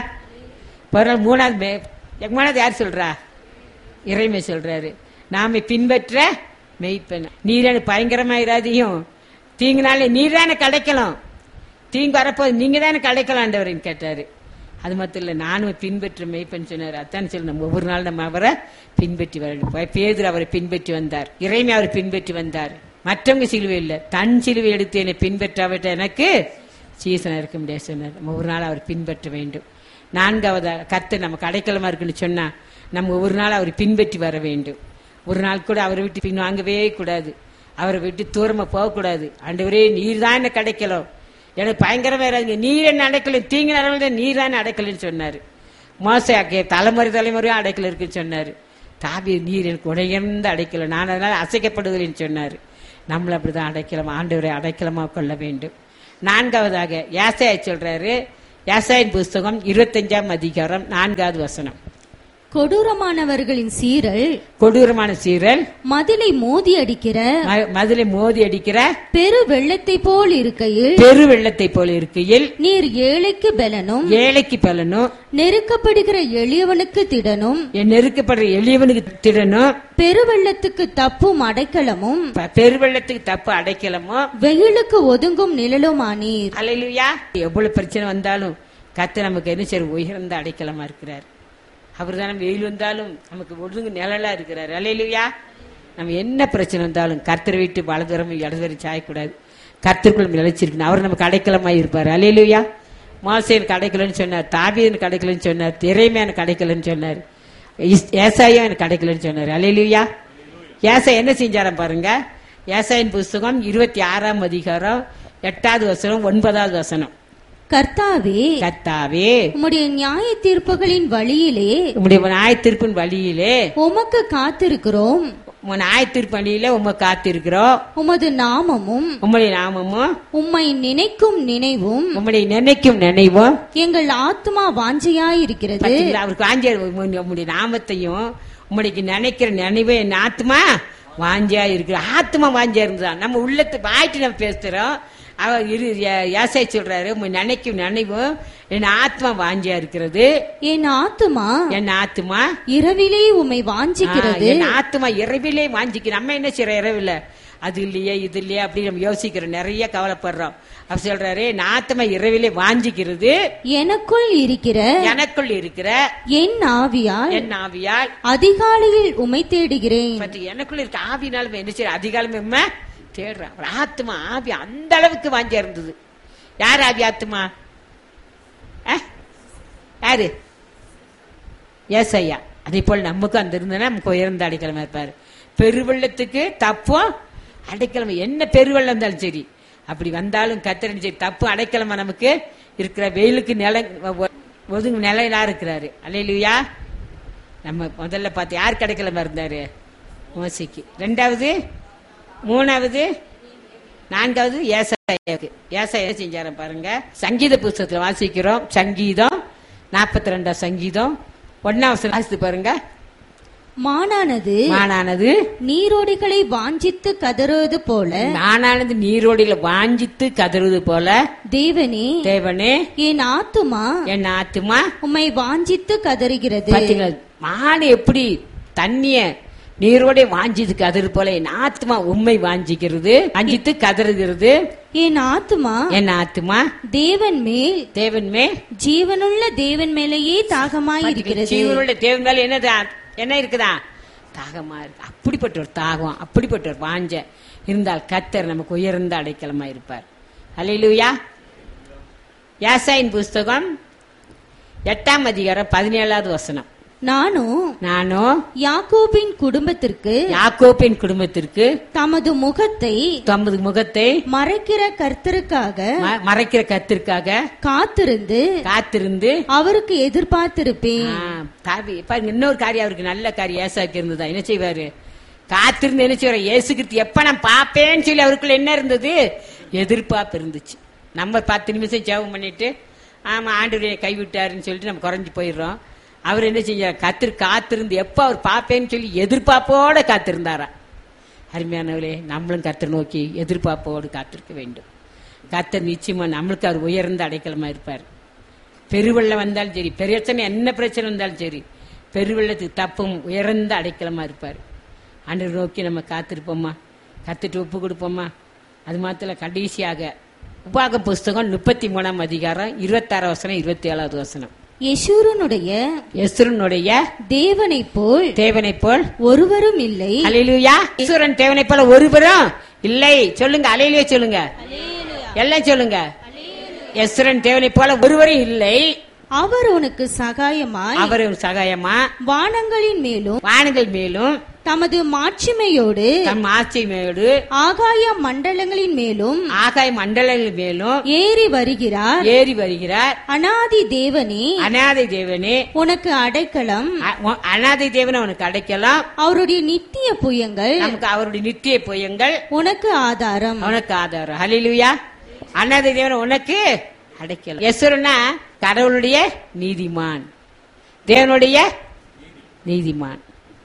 ஒரு நாள் மூணாவது மூணாவது யார் சொல்றா? இறைமை சொல்றாரு, நாம பின்பற்ற மெய்ப்பெண். நீரான பயங்கரமாயிராதையும் தீங்குனாலே நீர் தானே கிடைக்கலாம், தீங்கு வரப்போது நீங்க தானே கிடைக்கலாண்டவரின்னு கேட்டாரு. அது மட்டும் இல்ல, நானும் பின்பற்ற மெய்ப்பெண் சொன்னார். அதான் சொல்லி நம்ம ஒவ்வொரு நாள் நம்ம அவரை பின்பற்றி வரணும். பேதுரு அவரை பின்பற்றி வந்தார், இறைமை அவரை பின்பற்றி வந்தார். மற்றவங்க சிலுவை இல்லை, தன் சிலுவை எடுத்து என்னை பின்பற்றாவிட்ட எனக்கு சீசனா இருக்க முடியாது சொன்னார். நம்ம ஒரு நாள் அவர் பின்பற்ற வேண்டும். நான்காவது கர்த்தர் நமக்கு அடைக்கலமா இருக்குன்னு சொன்னா நம்ம ஒவ்வொரு நாள் அவரை பின்பற்றி வர வேண்டும். ஒரு நாள் கூட அவரை விட்டு பின் வாங்கவே கூடாது, அவரை விட்டு தூரமா போகக்கூடாது. ஆண்டவரே நீர் தான் என்ன கிடைக்கலாம், எனக்கு பயங்கரமா இறாங்க, நீர் என்ன அடைக்கல, தீங்கு நடவடிக்கை நீர் தான் அடைக்கலன்னு சொன்னாரு. மோசே தலைமுறை தலைமுறையும் அடைக்கல இருக்குன்னு சொன்னாரு. தாவி நீர் எனக்கு உடையர்ந்த அடைக்கல, நான் அதனால அசைக்கப்படுவதில்லைன்னு சொன்னாரு. நம்மள அப்படிதான் அடைக்கலம், ஆண்டவரை அடைக்கலமா கொள்ள வேண்டும். நான்காவதாக ஏசாயா சொல்றாரு. ஏசாயின் புஸ்தகம் இருபத்தஞ்சாம் அதிகாரம் நான்காவது வசனம். கொடூரமானவர்களின் சீரல், கொடூரமான சீரல் மதிலை மோதி அடிக்கிற மதிலை மோதி அடிக்கிற பெரு வெள்ளத்தை போல் இருக்கையில், பெரு வெள்ளத்தை போல் இருக்கையில் நீர் ஏழைக்கு பலனும் ஏழைக்கு பலனும் நெருக்கப்படுகிற எளியவனுக்கு திடனும், நெருக்கப்படுற எளியவனுக்கு திடனும், பெருவெள்ளத்துக்கு தப்பும் அடைக்கலமும், பெருவெள்ளத்துக்கு தப்பு அடைக்கலமும், வெயிலுக்கு ஒதுங்கும் நிழலுமானீர். அல்லேலூயா. எவ்வளவு பிரச்சனை வந்தாலும் கர்த்தர் நமக்கு என்ன செய்ய உயர்ந்த அடைக்கலமா இருக்கிறார். அவர் தான் வெயில் வந்தாலும் நமக்கு ஒதுங்கு நிழலா இருக்கிறார். அல்லேலூயா. நம்ம என்ன பிரச்சனை வந்தாலும் கர்த்தரை விட்டு வலதுரம் இடதுவரை சாயக்கூடாது, கர்த்தருக்குள் நிலைச்சிருக்கணும். அவர் நமக்கு அடைக்கலமாய் இருப்பார். அல்லேலூயா. மோசேனுக்கு அடைக்கலன்னு சொன்னார், தாவீதுக்கு அடைக்கலன்னு சொன்னார், எரேமியாவுக்கு அடைக்கலன்னு சொன்னார், ஏசாயா எனக்கு அடைக்கலன்னு சொன்னார். அல்லேலூயா. ஏசாயா என்ன செஞ்சாராம் பாருங்க. ஏசாயின் புஸ்தகம் இருபத்தி ஆறாம் அதிகாரம் எட்டாவது வசனம் ஒன்பதாவது வசனம். கர்த்தாவே, கர்த்தாவே, உம்முடைய நியாய தீர்ப்புகளின் வழியிலே, உம்முடைய நியாய தீர்ப்பின் வழியிலே உமக்கு காத்திருக்கிறோம். நியாய தீர்ப்பு வழியிலே உமக்கு காத்திருக்கிறோம். உமது நாமமும் உம்முடைய நாமமும் உம்மை நினைக்கும் நினைவும் உம்முடைய நினைக்கும் நினைவும் எங்கள் ஆத்மா வாஞ்சையாயிருக்கிறது. அவருக்கு வாஞ்சியா, உம்முடைய நாமத்தையும் உம்முடைய நினைக்கிற நினைவு என் ஆத்மா வாஞ்சியா இருக்கு. ஆத்மா வாஞ்சியா இருந்தா நம்ம உள்ளத்து வாயிட்டு நம்ம பேசுறோம். அவர் ஏசாயா சொல்றாரு, நினைக்கும் நினைவும் என் ஆத்மா வாஞ்சியா இருக்கிறது. என் ஆத்மா என் ஆத்மா இரவிலே உம்மை வாஞ்சிக்கிறது. என் ஆத்மா இரவிலே வாஞ்சிக்கு. நம்ம என்ன செய்யறோம், இரவில அது இல்லையே இது இல்லையே அப்படி நம்ம யோசிக்கிறோம், நிறைய கவலைப்படுறோம். அவர் சொல்றாரு, என் ஆத்மா இரவிலே வாஞ்சிக்கிறது. எனக்குள் இருக்கிற எனக்குள் இருக்கிற என் ஆவியால் என் ஆவியால் அதிகாலையில் உம்மை தேடுகிறேன். எனக்குள்ள இருக்க ஆவினாலும் என்ன செய்ய, அதிகாலமே தேடுறான். ஆத்மா ஆவி அந்த அளவுக்கு வாஞ்சியா இருந்தது. யார் ஆவி ஆத்மா? யாரு? ஏசாயா. அதே போல் நமக்கும் அந்த இருந்தனா நமக்கு உயர்ந்த அடைக்கலமா இருப்பாரு. பெருவெள்ளத்துக்கு தப்பும் அடைக்கலமா, என்ன பெருவெள்ளம் இருந்தாலும் சரி, அப்படி வந்தாலும் கர்த்தர் சரி தப்பு அடைக்கலமா நமக்கு இருக்கிற. வெயிலுக்கு நில ஒதுங்கு நிலையா இருக்கிறாரு. அல்லேலூயா. நம்ம முதல்ல பார்த்து யார் கிடைக்கலமா இருந்தாரு? மோசேக்கு. ரெண்டாவது, மூணாவது, நான்காவது ஏசாயாவுக்கு. ஏசாயா செஞ்சாரம் பாருங்க. சங்கீத புஸ்தகத்துல வாசிக்கிறோம். சங்கீதம் நாற்பத்தி ரெண்டாம் சங்கீதம் ஒன்னாவது வாசித்து பாருங்க. மானானது மானானது நீரோடைகளை வாஞ்சித்து கதறுவது போல, மானானது நீரோடைகளை வாஞ்சித்து கதறுவது போல, தேவனே தேவனே என் ஆத்துமா என் ஆத்துமா உம்மை வாஞ்சித்து கதறுகிறது. பாத்தீங்களா, மான் எப்படி தண்ணிய நீரோட வாஞ்சித்து கதறு போல என் ஆத்மா உண்மை வாஞ்சிக்கிறது, வாஞ்சித்து கதறுகிறது. என் ஆத்மா என் ஆத்மா தேவன் மேல் தேவன் மேல் ஜீவனுள்ள தேவன் மேலேயே தாகமாய் இருக்கிறது. ஜீவனுள்ள தேவன் மேல என்ன என்ன இருக்குதா? தாகமா இருக்கு. அப்படிப்பட்ட ஒரு தாகம், அப்படிப்பட்ட ஒரு வாஞ்ச இருந்தால் கர்த்தர் நமக்கு உயர்ந்த அடைக்கலமா இருப்பார். அல்லேலூயா. ஏசாயின் புஸ்தகம் எட்டாம் அதிகாரம் பதினேழாவது வசனம். நானும் நானும் யாக்கோபின் குடும்பத்திற்கு யாக்கோபின் குடும்பத்திற்கு தமது முகத்தை தமது முகத்தை மறைக்கிற கர்த்தருக்காக மறைக்கிற கர்த்தருக்காக காத்திருந்து காத்திருந்து அவருக்கு எதிர்பார்த்திருப்பேன். இன்னொரு காரியம் அவருக்கு நல்ல காரியம் ஏசாக்கு இருந்ததா? என்ன செய்வாரு? காத்திருந்து என்ன செய்வாரு? இயேசு கிறிஸ்து எப்ப நான் பாப்பேன்னு சொல்லி அவருக்குள்ள என்ன இருந்தது? எதிர்பார்ப்பு இருந்துச்சு. நம்ம பத்து நிமிஷம் ஜெபம் பண்ணிட்டு ஆமா ஆண்டவரே கைவிட்டாருன்னு சொல்லிட்டு நம்ம குறைஞ்சு போயிடுறோம். அவர் என்ன செஞ்சார்? கத்திரு காத்திருந்து எப்ப அவர் பார்ப்பேன்னு சொல்லி எதிர்பார்ப்போட காத்திருந்தாரா. அருமையானவர்களே, நம்மளும் கர்த்தர் நோக்கி எதிர்பார்ப்போடு காத்திருக்க வேண்டும். கர்த்தர் நிச்சயமா நம்மளுக்கு அவர் உயர்ந்த அடைக்கலமா இருப்பார். பெருவெள்ளம் வந்தாலும் சரி, பிரச்சனை என்ன பிரச்சனை வந்தாலும் சரி, பெருவெள்ளத்துக்கு தப்பும் உயர்ந்த அடைக்கலமா இருப்பார். ஆண்டவர் நோக்கி நம்ம காத்திருப்போமா, கத்துட்டு ஒப்பு கொடுப்போமா. அது மாத்திர கடைசியாக உபாக புஸ்தகம் முப்பத்தி மூணாம் அதிகாரம் இருபத்தாறு வசனம் இருபத்தி ஏழாவது வசனம். யெஷூரனுடைய யெஷூரனுடைய தேவனை போல் தேவனை போல் ஒருவரும் இல்லை. அல்லேலூயா. யெஷூரன் தேவனை போல ஒருவரும் இல்லை. சொல்லுங்க, அல்லேலூயா சொல்லுங்க, எல்லாம் சொல்லுங்க. யெஷூரன் தேவனை போல ஒருவரும் இல்லை. அவர் உனக்கு சகாயமாய் அவர் சகாயமா வானங்களின் மேலும் வானங்கள் மேலும் தமது மாட்சிமையோடு தம் ஆட்சிமையோடு ஆகாய மண்டலங்களின் மேலும் ஆகாய மண்டலங்கள் மேலும் ஏறி வருகிறார் ஏறி வருகிறார். அநாதி தேவனே அநாதை தேவனே உனக்கு அடைக்கலம். அநாதை தேவனை உனக்கு அடைக்கலாம். அவருடைய நித்திய புயங்கள் நமக்கு அவருடைய நித்திய புயங்கள் உனக்கு ஆதாரம். உனக்கு ஆதாரம். ஹல்லேலூயா. அநாதை தேவனை உனக்கு அடைக்கலாம். யெஷூரனா கடவுளுடைய நீதிமான், தேவனுடைய நீதிமான்.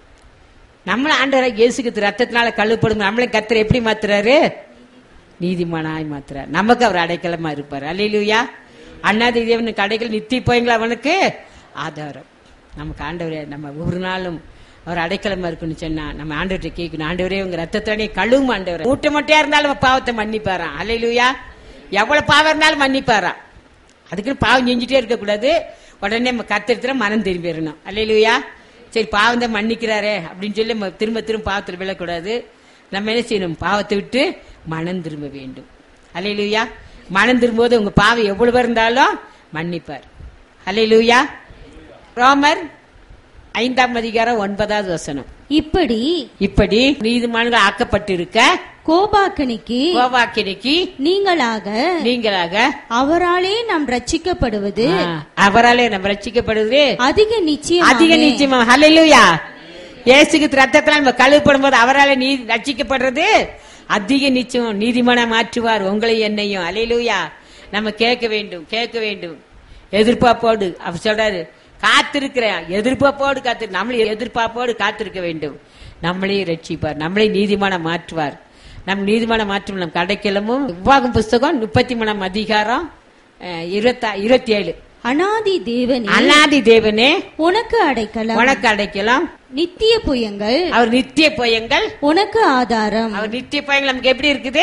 நம்மள ஆண்டவராகிய இயேசு கிறிஸ்து ரத்தத்தினால கழுவப்படும் நம்மளை கர்த்தர் எப்படி மாத்துறாரு? நீதிமானாய் மாத்துறாரு. நமக்கு அவர் அடைக்கலமா இருப்பார். அல்லேலூயா. அண்ணாதி தேவனுக்கு அடைக்கல நித்திய போயங்களா அவனுக்கு ஆதாரம். நமக்கு ஆண்டவரே நம்ம ஒவ்வொரு நாளும் அவர் அடைக்கலமா இருக்குன்னு சொன்னா நம்ம ஆண்டவர்கிட்ட கேட்கணும். ஆண்டவரே உங்க ரத்தத்திலே கழுவும் ஆண்டவர். மூட்டை மூட்டையா இருந்தாலும் பாவத்தை மன்னிப்பாராம். அல்லேலூயா. எவ்வளவு பாவம் இருந்தாலும் மன்னிப்பாராம். அதுக்குன்னு பாவம் செஞ்சுட்டே இருக்க கூடாது. உடனே நம்ம கர்த்தரிடத்துல மனம் திரும்பிடணும். அல்லேலூயா. சரி, பாவம் தான் மன்னிக்கிறாரே அப்படின்னு சொல்லி திரும்ப திரும்ப பாவத்தில் விழக்கூடாது. நம்ம என்ன செய்யணும்? பாவத்தை விட்டு மனம் திரும்ப வேண்டும். அல்லேலூயா. மனம் திரும்பும்போது உங்க பாவம் எவ்வளவு இருந்தாலும் மன்னிப்பார். அல்லேலூயா. ரோமர் ஐந்தாம் அதிகாரம் ஒன்பதாவது வசனம். இப்படி இப்படி நீதிமான்கள் ஆக்கப்பட்டிருக்க கோபாக்கனிக்கு கோபாக்கினிக்கு நீங்களாக நீங்களாக அவராலே நாம் ரட்சிக்கப்படுவது அவராலே நாம் ரட்சிக்கப்படுவது அதிக நிச்சயம் அதிக நிச்சயமா. ஹல்லேலூயா. இயேசுக்கு ரத்தத்தால் நம்ம கழுவப்படும் போது அவராலே நீ ரட்சிக்கப்படுறது அதிக நிச்சயம். நீதிமானா மாற்றுவார் உங்களை என்னையும். ஹல்லேலூயா. நம்ம கேட்க வேண்டும், கேட்க வேண்டும் எதிர்பார்ப்போடு. அவர் சொல்றாரு காத்திருக்கிறேன், எதிர்பார்ப்போடு காத்து நம்மளே எதிர்பார்ப்போடு காத்திருக்க வேண்டும். நம்மளே ரட்சிப்பார், நம்மளே நீதிமான மாற்றுவார். நம் நீதிமான மாற்றும் நம் கடைக்கிழமும் உபாகம் புஸ்தகம் முப்பத்தி மூணாம் அதிகாரம் இருபத்தி இருபத்தி ஏழு. அநாதி தேவனே அநாதி தேவனே உனக்கு அடைக்கலம். உனக்கு அடைக்கலாம். நித்திய புயங்கள் அவர் நித்திய புயங்கள் உனக்கு ஆதாரம். அவர் நித்திய புயங்கள் நமக்கு எப்படி இருக்குது?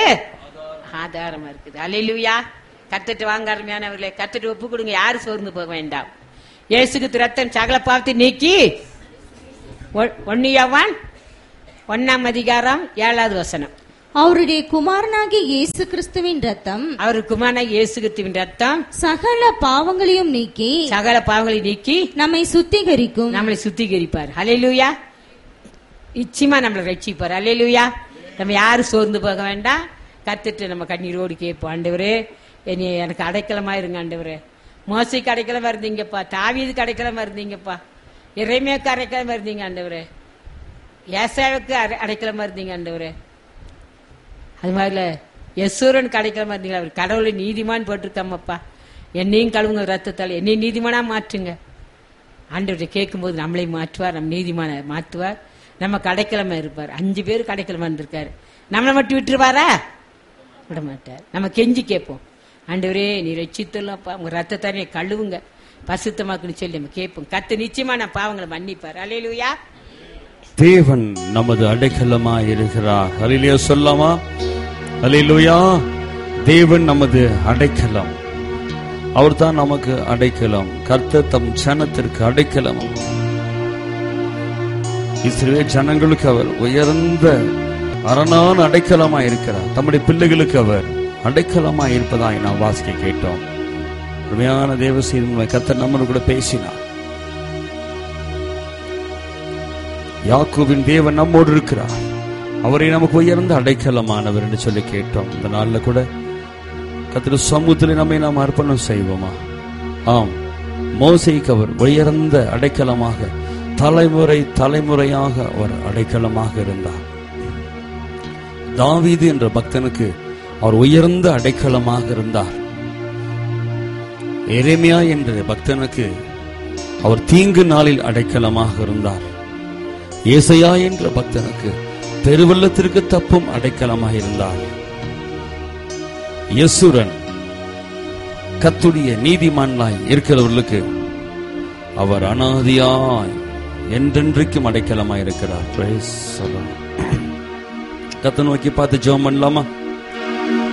ஆதாரமா இருக்குது. அல்லேலூயா. கத்துட்டு வாங்க அருமையானவர்களே, கத்துட்டு ஒப்பு கொடுங்க. யாரு சோர்ந்து போக வேண்டாம். இயேசுக்கு ரத்தம் சகல பாவத்தை நீக்கி ஒன்னு யோவான் ஒன்னாம் அதிகாரம் ஏழாவது வசனம். அவருடைய குமாரனாகிய இயேசு கிறிஸ்துவின் ரத்தம் அவர் குமாரனாகிய இயேசு கிறிஸ்துவின் ரத்தம் சகல பாவங்களையும் நீக்கி சகல பாவங்களை நீக்கி நம்மை சுத்திகரிக்கும். நம்மளை சுத்திகரிப்பார். அல்லேலூயா. நிச்சயமா நம்மளை ரட்சிப்பார். அல்லேலூயா. நம்ம யாரும் சோர்ந்து போக வேண்டாம். கத்துட்டு நம்ம கண்ணீரோடு கேட்போம். ஆண்டவரே என்னை எனக்கு அடைக்கலமா இருங்க. ஆண்டவரே மோசைக்கு அடைக்கலமா இருந்தீங்கப்பா, தாவீதுக்கு அடைக்கலமா இருந்தீங்கப்பா, இறைமையாக்கு அடைக்கலமா இருந்தீங்க ஆண்டவரே, ஏசாவுக்கு அடைக்கலமா இருந்தீங்க ஆண்டவரே. அது மாதிரில யெஷூரனுக்கு அடைக்கலமா இருந்தீங்களா? அவர் கடவுளை நீதிமான் போட்டிருக்காமப்பா, என்னையும் கழுவுங்க ரத்தத்தால், என்னையும் நீதிமானா மாற்றுங்க. ஆண்டவரை கேட்கும் போது நம்மளை மாற்றுவார், நம்ம நீதிமான மாற்றுவார், நம்ம கடைக்கிழமை இருப்பார். அஞ்சு பேர் கடைக்கிழமை இருந்திருக்காரு, நம்மளை மட்டும் விட்டுருவாரா? விட மாட்டார். நம்ம கெஞ்சி கேட்போம், ஆண்டவரே நீ ரட்சித்துள்ளப்பா, உங்க ரத்தத்தானே கழுவுங்க, பரிசுத்தமாக்குன்னு சொல்லி நம்ம கேட்போம். கர்த்தர் நிச்சயமா நம்ம பாவங்களை மன்னிப்பார். அல்லேலூயா. தேவன் நமது அடைக்கலமா இருக்கிறார். அல்லேலூயா சொல்லாமா? அல்லேலூயா. தேவன் நமது அடைக்கலம், அவர் தான் நமக்கு அடைக்கலம். கர்த்தர் தம் ஜனத்திற்கு அடைக்கலம். இஸ்ரவேல் ஜனங்களுக்கு அவர் உயர்ந்த அரணான அடைக்கலமா இருக்கிறார். தம்முடைய பிள்ளைகளுக்கு அவர் அடைக்கலமா இருப்பதாய் நாம் வாசிக்க கேட்டோம். உண்மையான தேவ செய்தி கர்த்தர் நம்மளோட கூட பேசினார். யாக்கோபின் தேவன் நம்மோடு இருக்கிறார், அவரை நமக்கு உயர்ந்த அடைக்கலமானவர் என்று சொல்லி கேட்டோம். இந்த நாள்ல கூட கர்த்தர் சமூகத்தில் நம்மை நாம் அர்ப்பணம் செய்வோமா? ஆம், மோசேக்கு அவர் உயர்ந்த அடைக்கலமாக, தலைமுறை தலைமுறையாக அவர் அடைக்கலமாக இருந்தார். தாவீது என்ற பக்தனுக்கு அவர் உயர்ந்த அடைக்கலமாக இருந்தார். எரேமியா என்ற பக்தனுக்கு அவர் தீங்கு நாளில் அடைக்கலமாக இருந்தார். ஏசாயா என்ற பக்தனுக்கு பெருவெள்ளத்திற்கு தப்பும் அடைக்கலமாக இருந்தார். யெசுரன் கர்த்தருடைய நீதிமான்களாய் இருக்கிறவர்களுக்கு அவர் அனாதியாய் என்றென்றைக்கும் அடைக்கலமாய் இருக்கிறார். கர்த்தரை நோக்கி பார்த்து ஜெபம் பண்ணலாமா?